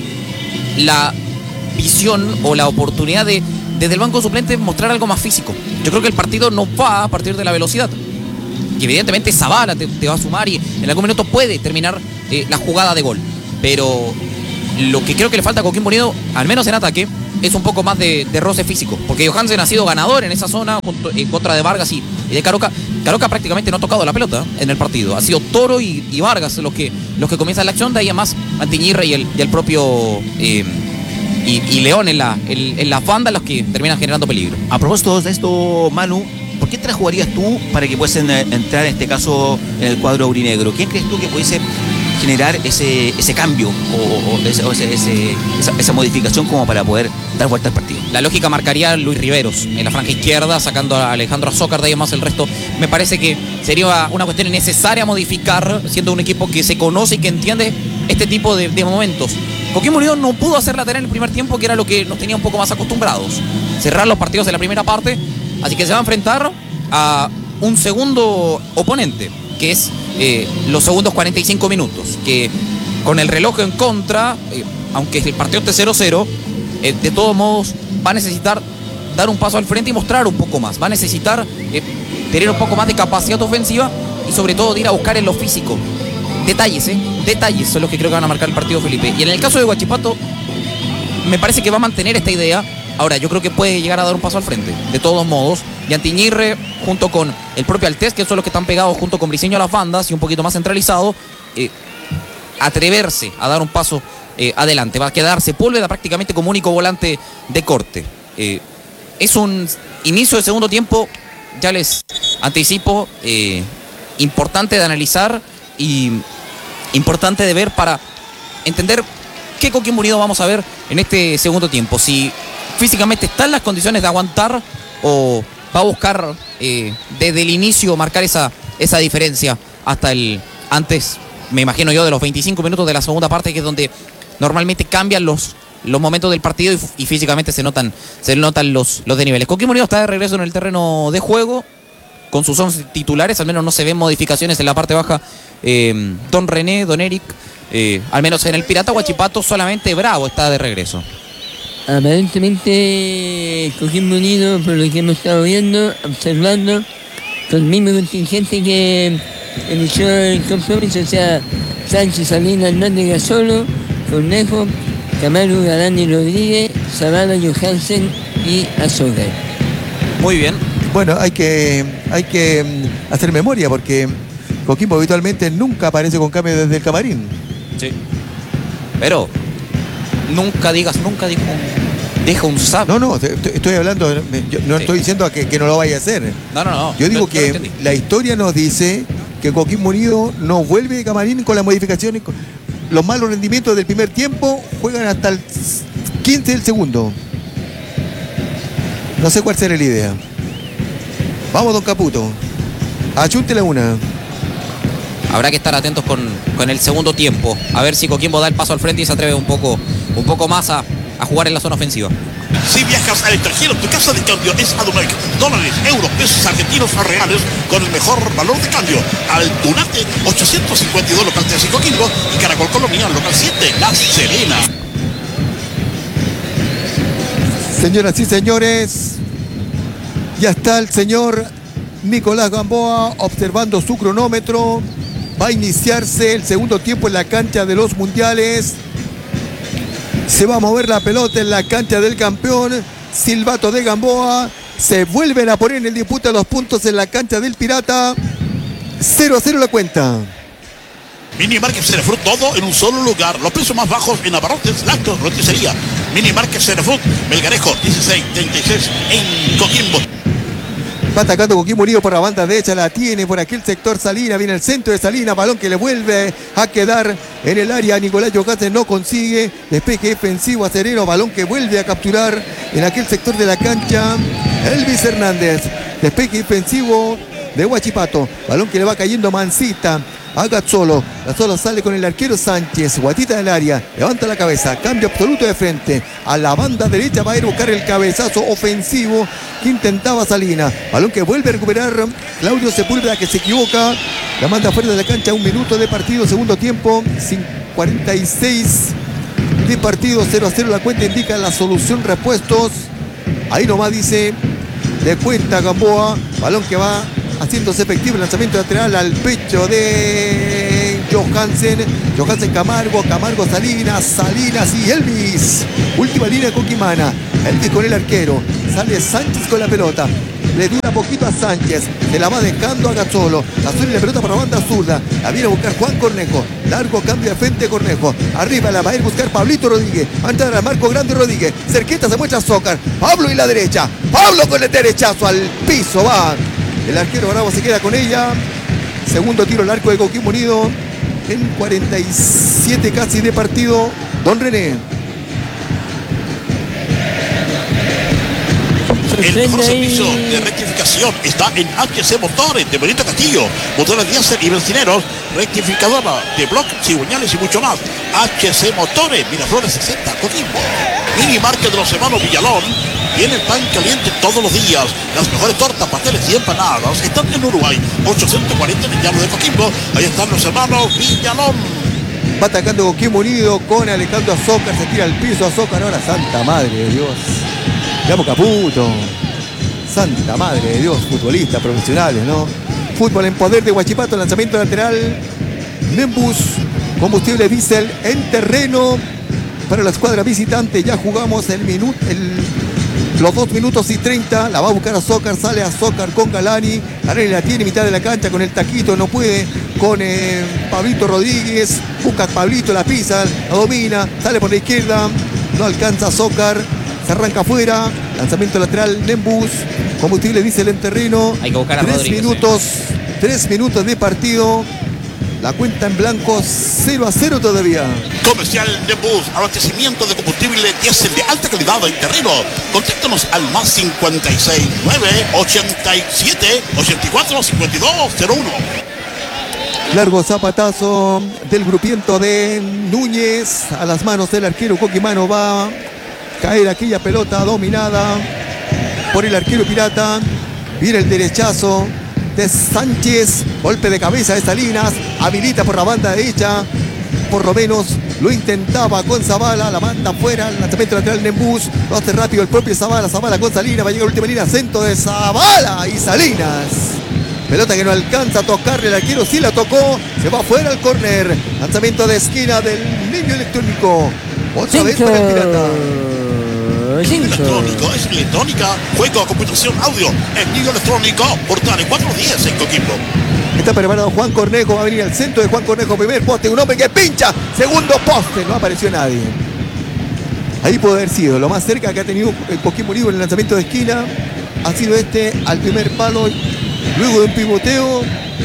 Speaker 3: la visión o la oportunidad de, desde el banco suplente, mostrar algo más físico. Yo creo que el partido no va a partir de la velocidad. Y evidentemente Zavala te, te va a sumar y en algún minuto puede terminar eh, la jugada de gol. Pero lo que creo que le falta a Coquimbo Unido, al menos en ataque, es un poco más de, de roce físico. Porque Johansen ha sido ganador en esa zona junto, en contra de Vargas y, y de Caroca. Caroca prácticamente no ha tocado la pelota en el partido. Ha sido Toro y, y Vargas los que, los que comienzan la acción. De ahí además Antiñirre y el, y el propio eh, y, y León en la, en, en la banda los que terminan generando peligro.
Speaker 7: A propósito de esto, Manu, ¿por qué te la jugarías tú para que puedan eh, entrar en este caso en el cuadro aurinegro? ¿Quién crees tú que pudiese generar ese, ese cambio o, o, ese, o ese, ese, esa, esa modificación como para poder dar vuelta al partido?
Speaker 3: La lógica marcaría a Luis Riveros en la franja izquierda, sacando a Alejandro Azócar, de ahí más el resto. Me parece que sería una cuestión necesaria modificar, siendo un equipo que se conoce y que entiende este tipo de, de momentos. Coquimbo Unido no pudo hacer lateral en el primer tiempo, que era lo que nos tenía un poco más acostumbrados. Cerrar los partidos de la primera parte, así que se va a enfrentar a un segundo oponente, que es eh, los segundos cuarenta y cinco minutos, que con el reloj en contra, eh, aunque el partido esté cero cero, eh, de todos modos va a necesitar dar un paso al frente y mostrar un poco más, va a necesitar eh, tener un poco más de capacidad ofensiva y sobre todo de ir a buscar en lo físico. Detalles, ¿eh? Detalles son los que creo que van a marcar el partido, Felipe. Y en el caso de Huachipato, me parece que va a mantener esta idea. Ahora, yo creo que puede llegar a dar un paso al frente, de todos modos. Y Antiñirre, junto con el propio Altés, que son los que están pegados junto con Briceño a las bandas y un poquito más centralizado, eh, atreverse a dar un paso eh, adelante. Va a quedar Sepúlveda prácticamente como único volante de corte. Eh, es un inicio de segundo tiempo, ya les anticipo, eh, importante de analizar y importante de ver para entender qué Coquimbo Unido vamos a ver en este segundo tiempo. Si físicamente está en las condiciones de aguantar o va a buscar eh, desde el inicio marcar esa, esa diferencia hasta el antes, me imagino yo, de los veinticinco minutos de la segunda parte, que es donde normalmente cambian los, los momentos del partido y, y físicamente se notan, se notan los, los desniveles. Coquimbo Unido está de regreso en el terreno de juego con sus once titulares, al menos no se ven modificaciones en la parte baja. eh, Don René, Don Eric, eh, al menos en el Pirata Huachipato solamente Bravo está de regreso.
Speaker 2: Aparentemente Coquimbo Unido, por lo que hemos estado viendo, observando, con el mismo contingente que inició el compromiso, o sea, Sánchez, Salinas, Hernández, Gasolo, Cornejo, Camaro, Galán y Rodríguez, Zavala, Johansen y Azócar.
Speaker 3: Muy bien.
Speaker 1: Bueno, hay que, hay que hacer memoria porque Coquimbo habitualmente nunca aparece con cambio desde el camarín.
Speaker 3: Sí. Pero nunca digas, nunca dijo deja un sapo.
Speaker 1: No, no, te- te- estoy hablando, yo no
Speaker 3: Sí.
Speaker 1: estoy diciendo que, que no lo vaya a hacer.
Speaker 3: No, no, no.
Speaker 1: Yo digo
Speaker 3: Yo- yo lo
Speaker 1: que
Speaker 3: entendí.
Speaker 1: la historia nos dice que Coquimbo Unido no vuelve de camarín con las modificaciones. con- Los malos rendimientos del primer tiempo juegan hasta el quince del segundo. No sé cuál será la idea. Vamos, don Caputo. Achúntele una.
Speaker 3: Habrá que estar atentos con, con el segundo tiempo. A ver si Coquimbo da el paso al frente y se atreve un poco, un poco más a, a jugar en la zona ofensiva.
Speaker 4: Si viajas al extranjero, tu casa de cambio es Adumec. Dólares, euros, pesos argentinos o reales con el mejor valor de cambio. Aldunate, ochocientos cincuenta y dos local tres en Coquimbo y Caracol Colonial local siete, La Serena.
Speaker 1: Señoras y señores, ya está el señor Nicolás Gamboa observando su cronómetro. Va a iniciarse el segundo tiempo en la cancha de los mundiales. Se va a mover la pelota en la cancha del campeón. Silbato de Gamboa. Se vuelven a poner en disputa los puntos en la cancha del Pirata. cero a cero la cuenta.
Speaker 4: Mini Market Cerefood, todo en un solo lugar. Los precios más bajos en abarrotes, lácteos, roticería. Mini Market Cerefood, Melgarejo, dieciséis treinta y seis en Coquimbo.
Speaker 1: Va atacando Coquimbo Unido por la banda derecha, la tiene por aquel sector Salina, viene el centro de Salina, balón que le vuelve a quedar en el área. Nicolás Yocate no consigue, despeje defensivo a Sereno, balón que vuelve a capturar en aquel sector de la cancha Elvis Hernández, despeje defensivo de Huachipato, balón que le va cayendo a Mancita, a Gazzolo, Gazzolo sale con el arquero Sánchez, Guatita del área, levanta la cabeza, cambio absoluto de frente, a la banda derecha va a ir a buscar el cabezazo ofensivo que intentaba Salina, balón que vuelve a recuperar Claudio Sepúlveda, que se equivoca, la manda fuera de la cancha, un minuto de partido, segundo tiempo, cuarenta y seis de partido, cero a cero la cuenta, indica la solución repuestos. Ahí nomás dice, de cuenta Gamboa, balón que va haciéndose efectivo, el lanzamiento lateral al pecho de Johansen, Johansen Camargo, Camargo Salinas, Salinas y Elvis. Última línea Coquimana, Elvis con el arquero, sale Sánchez con la pelota. Le dura poquito a Sánchez, se la va dejando a Gazzolo. Azul y la pelota para la banda zurda. La viene a buscar Juan Cornejo. Largo cambio de frente Cornejo. Arriba la va a ir a buscar Pablito Rodríguez. Va a entrar al marco grande Rodríguez. Cerquita se muestra Zócar. Pablo y la derecha. Pablo con el derechazo al piso. Va. El arquero Bravo se queda con ella. Segundo tiro al arco de Coquimbo Unido. En cuarenta y siete casi de partido. Don René.
Speaker 4: El mejor servicio de rectificación está en H C Motores de Benito Castillo. Motores diésel y bencineros, rectificadora de bloc, cigüeñales y mucho más. H C Motores, Miraflores sesenta, Coquimbo. Mini market de los hermanos Villalón. Tiene el pan caliente todos los días. Las mejores tortas, pasteles y empanadas están en Uruguay. ochocientos cuarenta en el llano de Coquimbo. Ahí están los hermanos Villalón.
Speaker 1: Va atacando Coquimbo Unido con Alejandro Azócar. Se tira al piso Azócar. Ahora Santa Madre de Dios. Llamo Caputo. Santa Madre de Dios. Futbolistas profesionales, ¿no? Fútbol en poder de Huachipato. Lanzamiento lateral. Nembus. Combustible diésel en terreno. Para la escuadra visitante. Ya jugamos el minuto. El, los dos minutos y treinta. La va a buscar Azócar. Sale Azócar con Galani. Galani la tiene mitad de la cancha con el taquito. No puede. Con eh, Pablito Rodríguez. Busca a Pablito. La pisa. La domina. Sale por la izquierda. No alcanza Azócar. Se arranca afuera, lanzamiento lateral, Nembus, combustible diésel en terreno.
Speaker 3: Hay que buscar a
Speaker 1: tres
Speaker 3: Rodríguez,
Speaker 1: minutos, eh. tres minutos de partido. La cuenta en blanco, cero a cero todavía.
Speaker 4: Comercial Nembus, abastecimiento de combustible diésel de alta calidad en terreno. Contáctanos al más cincuenta y seis, nueve, ochenta y siete, ochenta y cuatro, cincuenta y dos, cero uno.
Speaker 1: Largo zapatazo del grupiento de Núñez a las manos del arquero coquimano. Va a caer aquella pelota dominada por el arquero pirata. Viene el derechazo de Sánchez. Golpe de cabeza de Salinas. Habilita por la banda derecha. Por lo menos lo intentaba con Zavala. La manda afuera. El lanzamiento lateral Nembus. Lo hace rápido el propio Zavala. Zavala con Salinas. Va a llegar la última línea. Centro de Zavala y Salinas. Pelota que no alcanza a tocarle. El arquero sí la tocó. Se va afuera al córner. Lanzamiento de esquina del Niño Electrónico. Otra vez para el pirata.
Speaker 4: Electrónico, es electrónica, juego, computación, audio. El Niño Electrónico, portales cuatro días en Coquimbo.
Speaker 1: Está preparado Juan Cornejo, va a venir al centro de Juan Cornejo, primer poste, un hombre que pincha, segundo poste, no apareció nadie. Ahí puede haber sido, lo más cerca que ha tenido el Coquimbo Unido en el lanzamiento de esquina ha sido este al primer palo, luego de un pivoteo.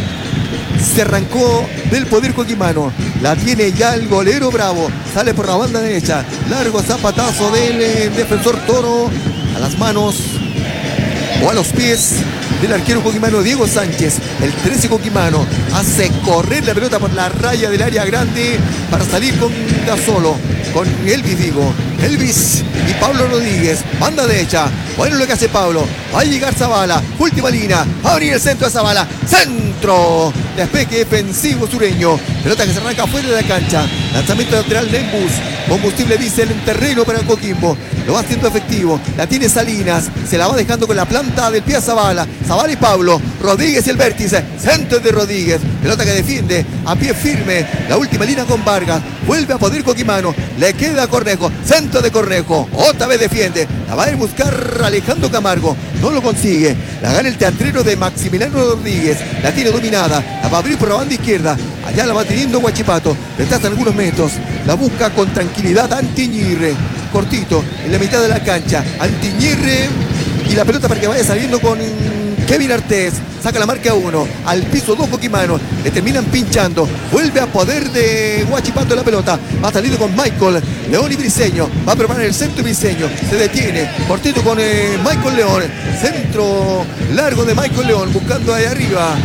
Speaker 1: Se arrancó del poder coquimano. La tiene ya el golero Bravo. Sale por la banda derecha. Largo zapatazo del eh, defensor Toro. A las manos o a los pies del arquero coquimano Diego Sánchez. El trece coquimano hace correr la pelota por la raya del área grande para salir con Gazzolo. Con Elvis, digo. Elvis y Pablo Rodríguez. Banda derecha. Bueno lo que hace Pablo. Va a llegar Zavala. Última línea. Va a abrir el centro de Zavala. Centro. Despeje defensivo sureño. Pelota que se arranca fuera de la cancha. Lanzamiento lateral Nembus. Combustible diésel en terreno para el Coquimbo. Lo va haciendo efectivo. La tiene Salinas. Se la va dejando con la planta del pie a Zavala. Zavala y Pablo. Rodríguez y el vértice. Centro de Rodríguez. Pelota que defiende a pie firme. La última línea con Vargas. Vuelve a poder coquimano. Le queda a Cornejo. Centro de Cornejo. Otra vez defiende. La va a ir a buscar Alejandro Camargo. No lo consigue. La gana el teatrero de Maximiliano Rodríguez. La tiene dominada. La va a abrir por la banda izquierda. Allá la va teniendo Huachipato. Retrasa algunos metros. La busca con tranquilidad Antiñirre. Cortito. En la mitad de la cancha. Antiñirre. Y la pelota para que vaya saliendo con Kevin Artés. Saca la marca uno. Al piso dos coquimanos. Le terminan pinchando. Vuelve a poder de Huachipato la pelota. Va saliendo con Michael León y Briseño. Va a preparar el centro y Briseño. Se detiene. Cortito con eh, Michael León. Centro largo de Michael León. Buscando ahí arriba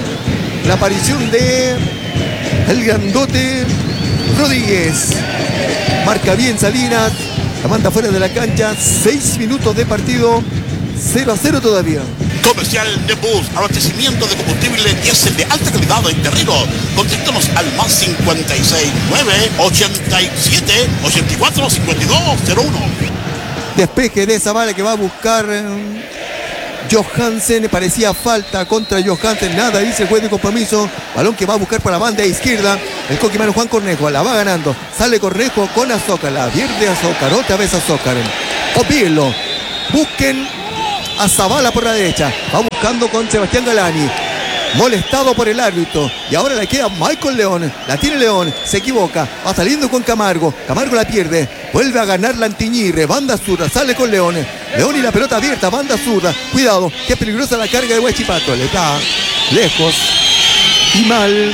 Speaker 1: la aparición de el grandote Rodríguez. Marca bien Salinas. La manda fuera de la cancha. Seis minutos de partido. cero a cero todavía.
Speaker 4: Comercial de Bus, abastecimiento de combustible diésel de alta calidad en terreno. Contáctanos al más cincuenta y seis, nueve, ochenta y siete, ochenta y cuatro, cincuenta y dos, cero uno.
Speaker 1: Despeje de Zavala que va a buscar eh, Johansen. Parecía falta contra Johansen. Nada, dice el juez de compromiso. Balón que va a buscar para la banda izquierda. El coquimano Juan Cornejo la va ganando. Sale Cornejo con Azócar. La pierde Azócar. Otra vez Azócar. Opielo. Busquen a Zavala por la derecha. Va buscando con Sebastián Galani. Molestado por el árbitro. Y ahora le queda Michael León. La tiene León. Se equivoca. Va saliendo con Camargo. Camargo la pierde. Vuelve a ganar la Antiñirre. Banda zurda. Sale con León. León y la pelota abierta. Banda zurda. Cuidado. Qué peligrosa la carga de Huachipato. Le da lejos. Y mal.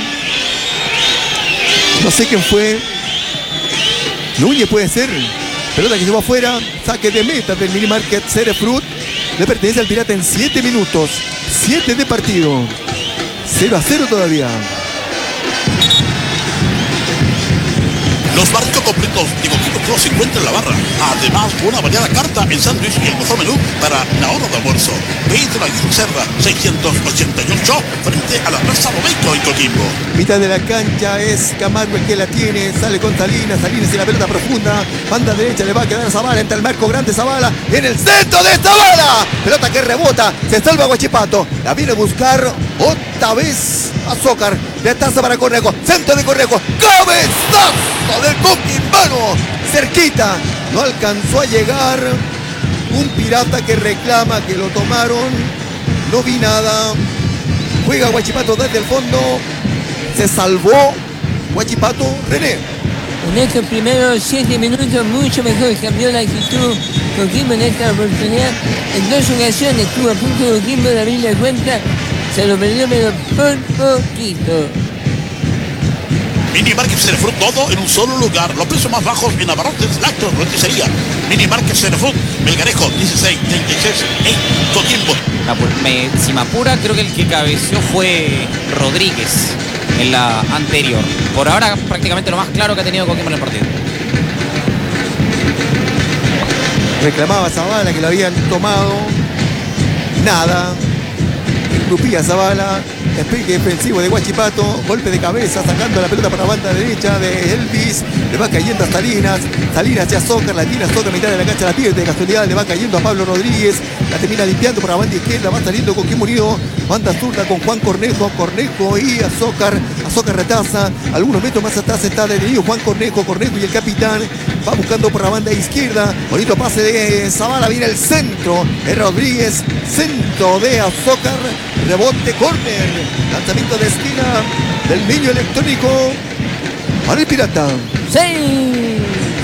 Speaker 1: No sé quién fue. Núñez puede ser. Pelota que se va afuera. Saque de meta del mini market Cerefruit. Le pertenece al Pirata en siete minutos. siete de partido. cero a cero todavía.
Speaker 4: Los barritos completos de Coquimbo Pro se encuentran en la barra. Además, una variada carta en sándwich y el mejor menú para la hora de almuerzo. Pedro Aguirre Serra, seiscientos ochenta y ocho, frente a la Plaza Robeco en Coquimbo.
Speaker 1: Mitad de la cancha es Camargo el que la tiene. Sale con Salinas. Salinas en la pelota profunda. Banda derecha le va a quedar a Zavala. Entra el marco grande Zavala. En el centro de Zavala. Pelota que rebota. Se salva Huachipato. La viene a buscar otra vez Azócar. Le taza para Cornejo. Centro de Cornejo. Cabezazo del coquimbano. Cerquita. No alcanzó a llegar. Un Pirata que reclama que lo tomaron. No vi nada. Juega Huachipato desde el fondo. Se salvó Huachipato. René.
Speaker 2: En estos primeros siete minutos mucho mejor cambió la actitud Coquimbo en esta oportunidad. En dos ocasiones estuvo a punto de Coquimbo de abrir la cuenta. Se lo perdió pero por poquito.
Speaker 4: Mini Market Cerefruit, todo en un solo lugar. Los precios más bajos en abarrotes, lácteos, roticería. Mini Market Cerefruit, Melgarejo, dieciséis treinta y seis en Coquimbo.
Speaker 3: Me, si me apura, creo que el que cabeció fue Rodríguez en la anterior. Por ahora prácticamente lo más claro que ha tenido Coquimbo en el partido.
Speaker 1: Reclamaba Zavala que lo habían tomado. Nada. Grupía Zavala. Despegue defensivo de Huachipato. Golpe de cabeza sacando la pelota para la banda derecha de Elvis. Le va cayendo a Salinas. Salinas ya Azócar. La tira Azócar a mitad de la cancha. La pierde de casualidad. Le va cayendo a Pablo Rodríguez. La termina limpiando por la banda izquierda. Va saliendo con Coquimbo Unido. Banda zurda con Juan Cornejo. Cornejo y Azócar. Azócar retaza. Algunos metros más atrás está detenido Juan Cornejo. Cornejo y el capitán. Va buscando por la banda izquierda. Bonito pase de Zavala. Viene el centro. Es Rodríguez. Centro de Azócar. Rebote, córner. Lanzamiento de esquina del niño electrónico para el Pirata.
Speaker 2: ¡Sí!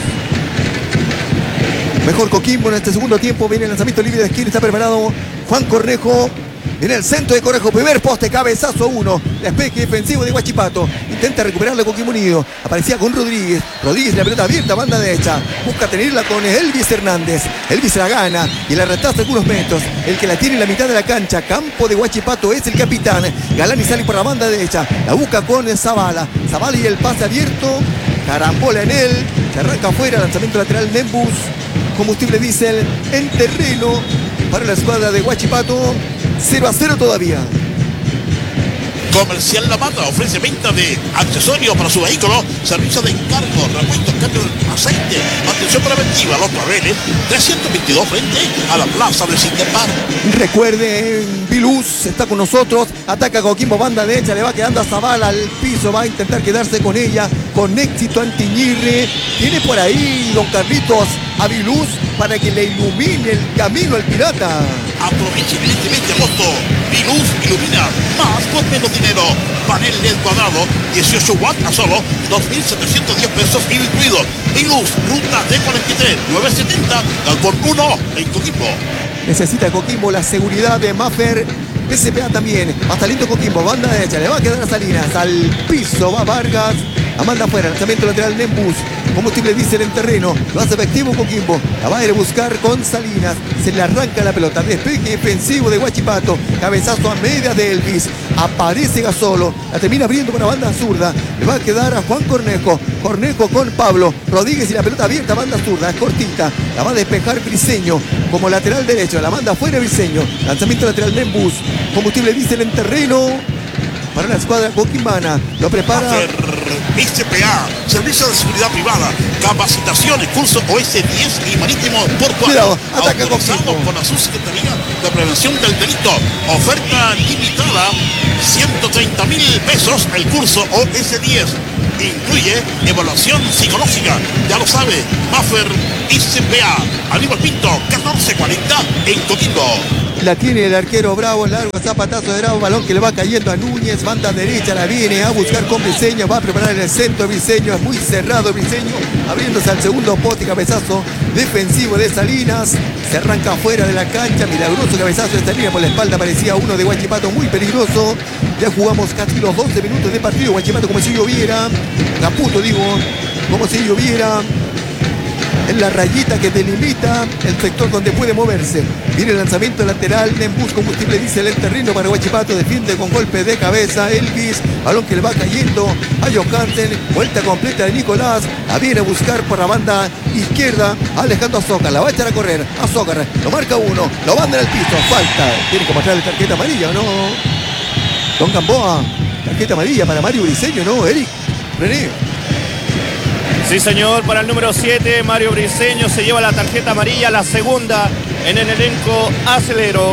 Speaker 1: Mejor Coquimbo en este segundo tiempo. Viene el lanzamiento libre de esquina. Está preparado Juan Cornejo. Viene el centro de Cornejo. Primer poste, cabezazo uno. Despeje defensivo de Huachipato. Intenta recuperarle Coquimbo Unido. Aparecía con Rodríguez. Rodríguez la pelota abierta, banda derecha. Busca tenerla con Elvis Hernández. Elvis la gana y la retaza algunos metros. El que la tiene en la mitad de la cancha. Campo de Huachipato es el capitán. Galani sale por la banda derecha. La busca con Zavala. Zavala y el pase abierto. Carambola en él. Se arranca afuera. Lanzamiento lateral Nembus. Combustible diésel en terreno para la escuadra de Huachipato. cero a cero todavía.
Speaker 4: Comercial La Mata ofrece venta de accesorios para su vehículo, servicio de encargo, repuestos, cambio de aceite, atención preventiva, los paneles, trescientos veintidós frente a la plaza del Cinderpar.
Speaker 1: Recuerden, Viluz está con nosotros, ataca a Coquimbo, banda derecha, le va quedando a Zavala al piso, va a intentar quedarse con ella, con éxito Antiñirre. Tiene por ahí don Carlitos a Viluz para que le ilumine el camino al Pirata.
Speaker 4: Aproveche evidentemente agosto. Viluz ilumina más por menos dinero. Panel L E D cuadrado, dieciocho watts a solo dos mil setecientos diez pesos I V A incluido. Viluz, ruta D cuarenta y tres, novecientos setenta, Galpón uno en Coquimbo.
Speaker 1: Necesita Coquimbo la seguridad de Maffer. P S P A también. Va saliendo Coquimbo, banda derecha, le va a quedar a Salinas. Al piso va Vargas. Amanda afuera, lanzamiento lateral Nembus. Combustible diésel en terreno. Lo hace efectivo Coquimbo. La va a ir a buscar con Salinas. Se le arranca la pelota. Despeje defensivo de Huachipato. Cabezazo a media de Elvis. Aparece Gasolo. La termina abriendo para banda zurda. Le va a quedar a Juan Cornejo. Cornejo con Pablo Rodríguez y la pelota abierta. Banda zurda. Es cortita. La va a despejar Briseño como lateral derecho. La manda fuera Briseño. Lanzamiento lateral de Embus. Combustible diésel en terreno para la escuadra coquimbana. Lo prepara
Speaker 4: S P A, Servicio de Seguridad Privada, Capacitaciones, Curso O S diez y Marítimo Portuario.
Speaker 1: Ataca
Speaker 4: autorizado por la Subsecretaría de Prevención del Delito. Oferta limitada, ciento treinta mil pesos el curso O S diez. Incluye evaluación psicológica. Ya lo sabe, Maffer S P A, Aníbal Pinto, catorce cuarenta en Coquimbo.
Speaker 1: La tiene el arquero Bravo, largo zapatazo de Bravo, balón que le va cayendo a Núñez, banda derecha, la viene a buscar con Briseño, va a preparar el centro Briseño, es muy cerrado Briseño, abriéndose al segundo poste, cabezazo defensivo de Salinas, se arranca fuera de la cancha, milagroso cabezazo de Salinas por la espalda, parecía uno de Huachipato muy peligroso. Ya jugamos casi los doce minutos de partido, Huachipato como si lloviera, Caputo digo, como si lloviera. En la rayita que delimita el sector donde puede moverse. Viene el lanzamiento lateral de Embus, combustible diésel en terreno para Huachipato. Defiende con golpe de cabeza Elvis. Balón que le va cayendo a Johansen. Vuelta completa de Nicolás. La viene a buscar por la banda izquierda. Alejandro Azócar. La va a echar a correr. Azócar. Lo marca uno. Lo manda en el piso. Falta. Tiene que mostrarle tarjeta amarilla, ¿no? Don Gamboa. Tarjeta amarilla para Mario Briseño, ¿no? Eric. René.
Speaker 5: Sí, señor, para el número siete, Mario Briseño se lleva la tarjeta amarilla, la segunda en el elenco acelero.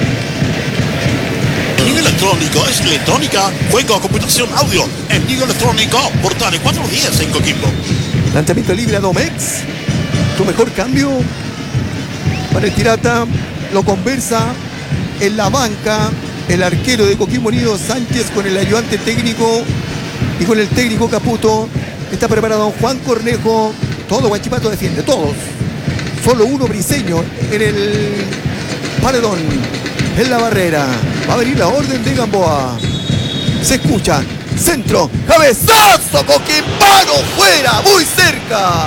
Speaker 4: Envío electrónico, es electrónica, juego, computación, audio. Envío electrónico, portales cuatro días en Coquimbo.
Speaker 1: Lanzamiento libre a Domex. Tu mejor cambio para el Pirata. Lo conversa en la banca el arquero de Coquimbo Unido, Sánchez, con el ayudante técnico y con el técnico Caputo. Está preparado Juan Cornejo. Todo Huachipato defiende, todos. Solo uno Briseño en el paredón, en la barrera. Va a venir la orden de Gamboa. Se escucha. Centro. Cabezazo coquimbano. Fuera. Muy cerca.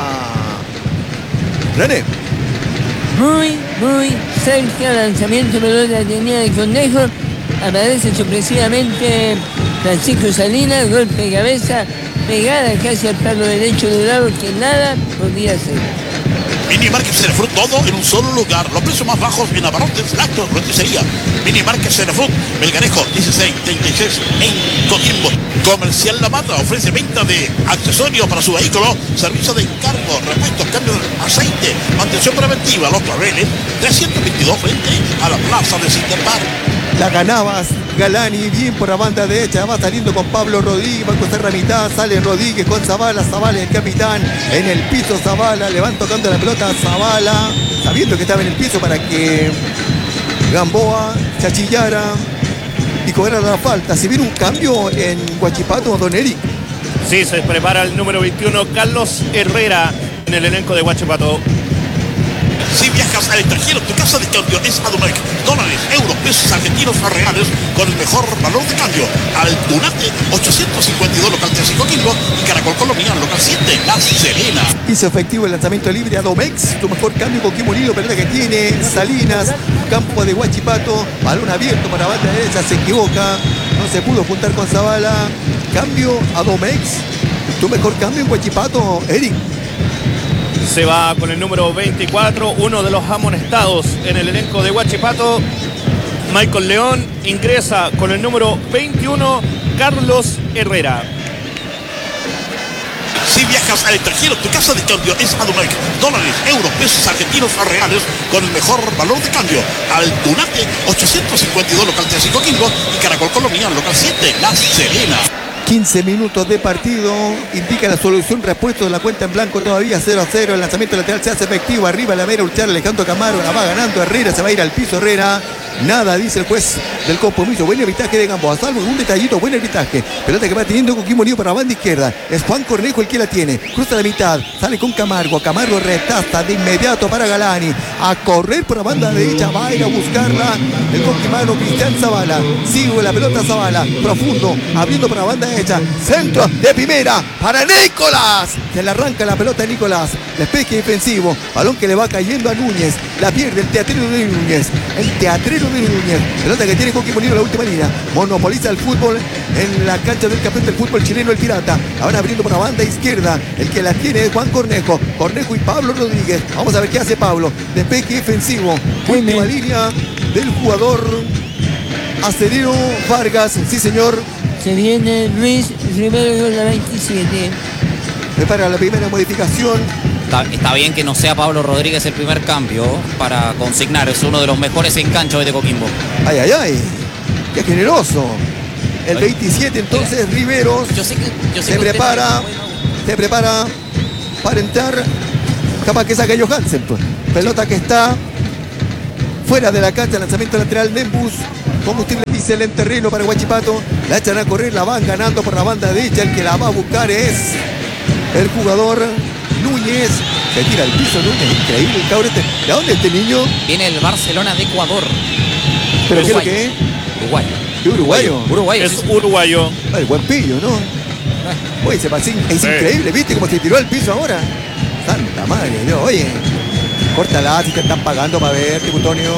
Speaker 1: René.
Speaker 2: Muy, muy cerca. Lanzamiento pelota tenía de Cornejo. Aparece sorpresivamente Francisco Salinas. Golpe de cabeza. Pegada casi al plano derecho de Bravo, que nada podía hacer.
Speaker 4: Minimarket Cerefruit, todo en un solo lugar. Los precios más bajos en abarrotes, lácteos, roticería. Minimarket Cerefruit, Melgarejo dieciséis treinta y seis en Coquimbo. Comercial La Mata ofrece venta de accesorios para su vehículo, servicio de encargo, repuestos, cambio de aceite, mantención preventiva. Los Claveles, trescientos veintidós frente a la plaza de Cinterpar.
Speaker 1: La ganabas Galani, bien por la banda derecha, va saliendo con Pablo Rodríguez, va a cruzar la mitad, sale Rodríguez con Zavala, Zavala el capitán, en el piso Zavala, le van tocando la pelota a Zavala, sabiendo que estaba en el piso para que Gamboa se achillara y cobrara la falta. Si viene un cambio en Huachipato, don Eric.
Speaker 5: Sí, se prepara el número veintiuno, Carlos Herrera, en el elenco de Huachipato.
Speaker 4: Si viajas al extranjero, tu casa de cambio es Adunec. Dólares, euros, pesos argentinos o reales con el mejor valor de cambio. Al Dunate, ochocientos cincuenta y dos local tres en Coquimbo y Caracol Colombiano, local siete, La Serena.
Speaker 1: Hizo efectivo el lanzamiento libre a Domex, tu mejor cambio Coquimbo Unido, pelota que tiene Salinas, campo de Huachipato, balón abierto para banda derecha, se equivoca, no se pudo juntar con Zavala. Cambio a Domex, tu mejor cambio en Huachipato, Eric.
Speaker 5: Se va con el número veinticuatro, uno de los amonestados en el elenco de Huachipato. Michael León ingresa con el número veintiuno, Carlos Herrera.
Speaker 4: Si viajas al extranjero, tu casa de cambio es Adunec. Dólares, euros, pesos argentinos o reales con el mejor valor de cambio. Al Dunate, ochocientos cincuenta y dos local tres en Coquimbo y Caracol Colombiano, local siete, La Serena.
Speaker 1: quince minutos de partido, indica la solución, repuesto de la cuenta en blanco todavía cero a cero, el lanzamiento lateral se hace efectivo, arriba la vera Urchar, Alejandro Camargo, la va ganando Herrera, se va a ir al piso Herrera, nada dice el juez del compromiso, buen arbitraje de Gamboa, salvo un detallito, buen arbitraje, pelota que va teniendo Coquimbo Unido para la banda izquierda, es Juan Cornejo el que la tiene, cruza la mitad, sale con Camargo, Camargo retaza de inmediato para Galani, a correr por la banda derecha, va a ir a buscarla, el coquimano Cristian Zavala, sigue la pelota Zavala, profundo, abriendo para la banda derecha. Centro de primera para Nicolás. Se le arranca la pelota a Nicolás. Despeje defensivo. Balón que le va cayendo a Núñez. La pierde el teatrero de Núñez. El teatrero de Núñez. Pelota que tiene Coquimbo Unido en la última línea. Monopoliza el fútbol en la cancha del campeón del fútbol chileno, el Pirata. Ahora abriendo por la banda izquierda. El que la tiene es Juan Cornejo. Cornejo y Pablo Rodríguez. Vamos a ver qué hace Pablo. Despeje defensivo. Última línea del jugador Acerino Vargas. Sí, señor.
Speaker 2: Se viene Luis Rivero con la veintisiete.
Speaker 1: Prepara la primera modificación.
Speaker 3: Está, está bien que no sea Pablo Rodríguez el primer cambio para consignar. Es uno de los mejores en cancha de Coquimbo.
Speaker 1: Ay, ay, ay. Qué generoso. El veintisiete entonces Riveros.
Speaker 3: Yo sé que, yo sé
Speaker 1: se
Speaker 3: que
Speaker 1: prepara.
Speaker 3: usted...
Speaker 1: Se prepara para entrar. Capaz que saque Johansen. Pues. Pelota que está fuera de la cancha. Lanzamiento lateral Nembus. Combustible diésel en terreno para Huachipato. La echan a correr. La van ganando por la banda derecha. El que la va a buscar es el jugador Núñez. Se tira al piso Núñez. Increíble el cabrón. ¿De dónde este niño?
Speaker 3: Viene el Barcelona de Ecuador.
Speaker 1: ¿Pero qué es lo
Speaker 3: Uruguay.
Speaker 1: que es?
Speaker 3: Uruguay.
Speaker 1: ¿Qué uruguayo?
Speaker 3: Uruguayo.
Speaker 5: Es
Speaker 3: sí, sí.
Speaker 5: uruguayo.
Speaker 1: El buen pillo, ¿no? Oye, se pasó, es
Speaker 5: Sí.
Speaker 1: increíble, ¿viste cómo se tiró al piso ahora? Santa madre, Dios. Oye, córtala si te están pagando para ver, Tributonio.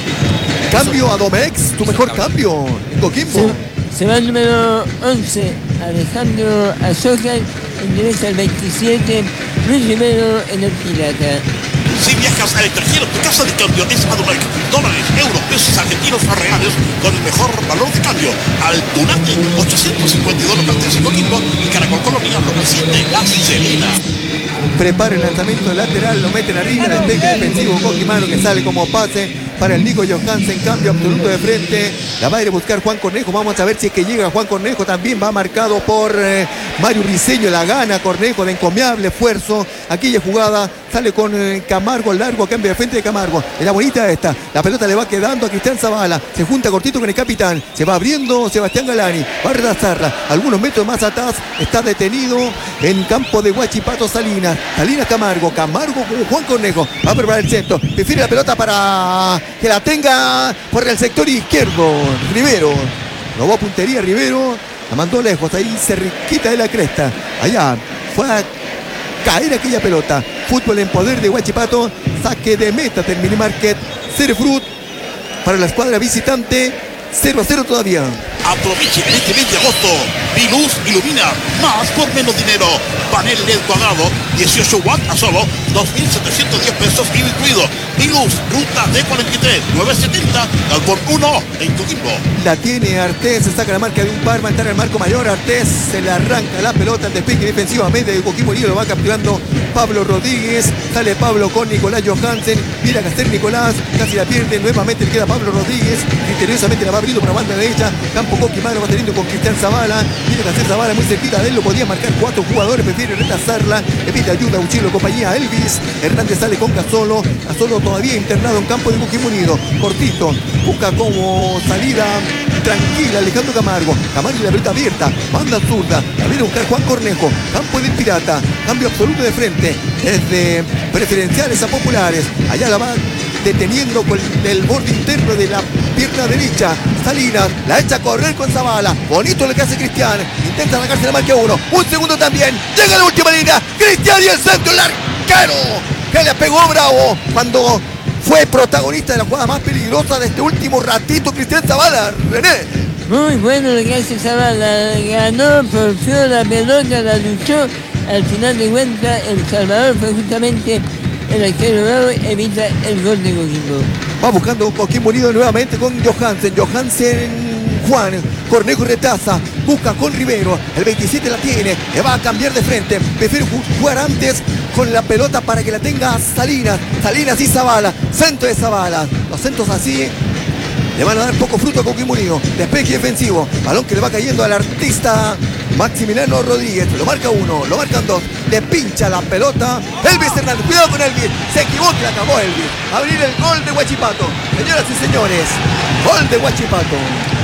Speaker 1: Cambio a Domex, tu mejor cambio en Coquimbo.
Speaker 2: Se, se va el número once, Alejandro Azócar, ingresa el veintisiete, Luis Rivero en el Pirata.
Speaker 4: Si viajas al extranjero, tu casa de cambio es Adumac. Dólares, euros, pesos argentinos o reales con el mejor valor de cambio. Al Tunate, ochocientos cincuenta y dos locales en Coquimbo y Caracol Colonial, local siete, La Serena.
Speaker 1: Prepara el lanzamiento lateral, lo meten arriba, despeje defensivo Coquimano que sale como pase para el Nico Johansen, cambio absoluto de frente. La va a ir a buscar Juan Cornejo. Vamos a ver si es que llega Juan Cornejo. También va marcado por eh, Mario Briceño. La gana Cornejo de encomiable esfuerzo. Aquella jugada sale con eh, Camargo largo, cambio de frente de Camargo. Era bonita esta. La pelota le va quedando a Cristian Zavala. Se junta cortito con el capitán. Se va abriendo Sebastián Galani. Va a retrasarla. Algunos metros más atrás está detenido en campo de Huachipato Salinas. Salinas Camargo. Camargo con Juan Cornejo. Va a preparar el centro. Prefiere la pelota para que la tenga por el sector izquierdo. Rivero. Robó puntería Rivero. La mandó lejos. Ahí cerquita de la cresta. Allá. Fue a caer aquella pelota. Fútbol en poder de Huachipato. Saque de meta del Minimarket. Cerefrut para la escuadra visitante. cero a cero todavía.
Speaker 4: Aproveche en este mes de agosto. Viluz ilumina más por menos dinero. Panel L E D cuadrado, dieciocho watts a solo dos mil setecientos diez pesos incluido. Viluz, ruta D cuarenta y tres, novecientos setenta, Galpón uno en Coquimbo.
Speaker 1: La tiene Artés, se saca la marca de un par, va a entrar el marco mayor. Artés se le arranca la pelota, el despeje defensivo a medio de Coquimbo Unido, lo va capturando Pablo Rodríguez. Sale Pablo con Nicolás Johansen. Mira a hacer Nicolás, casi la pierde. Nuevamente le queda Pablo Rodríguez. Misteriosamente la va abriendo por la banda derecha. Campo Coquimano va teniendo con Cristian Zavala. Mira que hacer Zavala muy cerquita de él, lo podía marcar cuatro jugadores, prefiere retrasarla. Le pide ayuda a Uchilo, compañía Elvis. Hernández sale con Casolo. Casolo todavía internado en campo de Coquimbo Unido. Cortito, busca como salida tranquila Alejandro Camargo. Camargo y la pelota abierta, banda zurda. La viene a buscar Juan Cornejo. Campo del Pirata. Cambio absoluto de frente. Desde preferenciales a populares. Allá la va deteniendo con el borde interno de la pierna derecha. Salinas la echa a correr con Zavala. Bonito lo que hace Cristian. Intenta sacarse la marca uno. Un segundo también. Llega a la última línea. Cristian y el centro. El arquero que le pegó bravo cuando fue protagonista de la jugada más peligrosa de este último ratito. Cristian Zavala. René.
Speaker 2: Muy bueno lo que hace Zavala. Ganó, porfió la pelota, la luchó. Al final de cuentas, El Salvador fue justamente el arquero bravo, evita el gol de Coquimbo.
Speaker 1: Va buscando Coquimbo Unido nuevamente con Johansen. Johansen, Juan. Cornejo retrasa. Busca con Rivero. El veintisiete la tiene. Le va a cambiar de frente. Prefiere jugar antes con la pelota para que la tenga Salinas. Salinas y Zavala. Centro de Zavala. Los centros así le van a dar poco fruto a Coquimbo Unido. Despeje defensivo. Balón que le va cayendo al artista Maximiliano Rodríguez. Lo marca uno, lo marcan dos. Le pincha la pelota Elvis Hernández. Cuidado con Elvis. Se equivoca y la acabó Elvis. Abrir el gol de Huachipato. Señoras y señores, gol de Huachipato.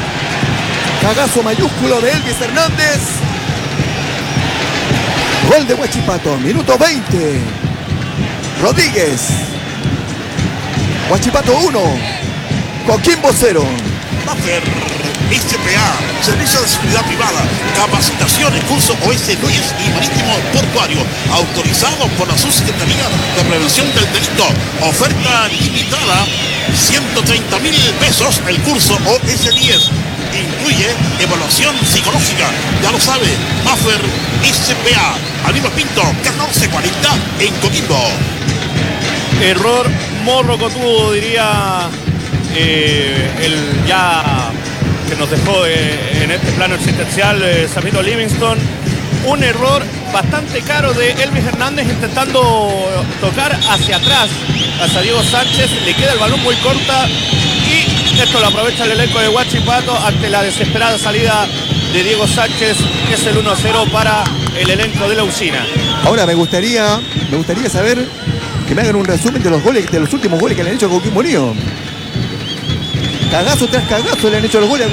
Speaker 1: Cagazo mayúsculo de Elvis Hernández. Gol de Huachipato. Minuto veinte. Rodríguez. Huachipato uno. Coquimbo cero.
Speaker 4: Maffer S P A, Servicio de Seguridad Privada, Capacitaciones, Curso O S diez y Marítimo Portuario, autorizado por la Subsecretaría de Prevención del Delito. Oferta limitada, ciento treinta mil pesos el curso O S diez. Incluye evaluación psicológica, ya lo sabe, Maffer S P A, Aníbal Pinto, catorce cuarenta en Coquimbo.
Speaker 5: Error morrocotudo, diría eh, el ya que nos dejó eh, en este plano existencial eh, Samito Livingston. Un error bastante caro de Elvis Hernández intentando tocar hacia atrás hacia Diego Sánchez. Le queda el balón muy corta y esto lo aprovecha el elenco de Huachipato ante la desesperada salida de Diego Sánchez. Es el uno a cero para el elenco de la Usina.
Speaker 1: Ahora me gustaría, me gustaría saber que me hagan un resumen de los goles, de los últimos goles que le han hecho a Coquimbo Unido. Cagazo tras cagazo le han hecho los goles a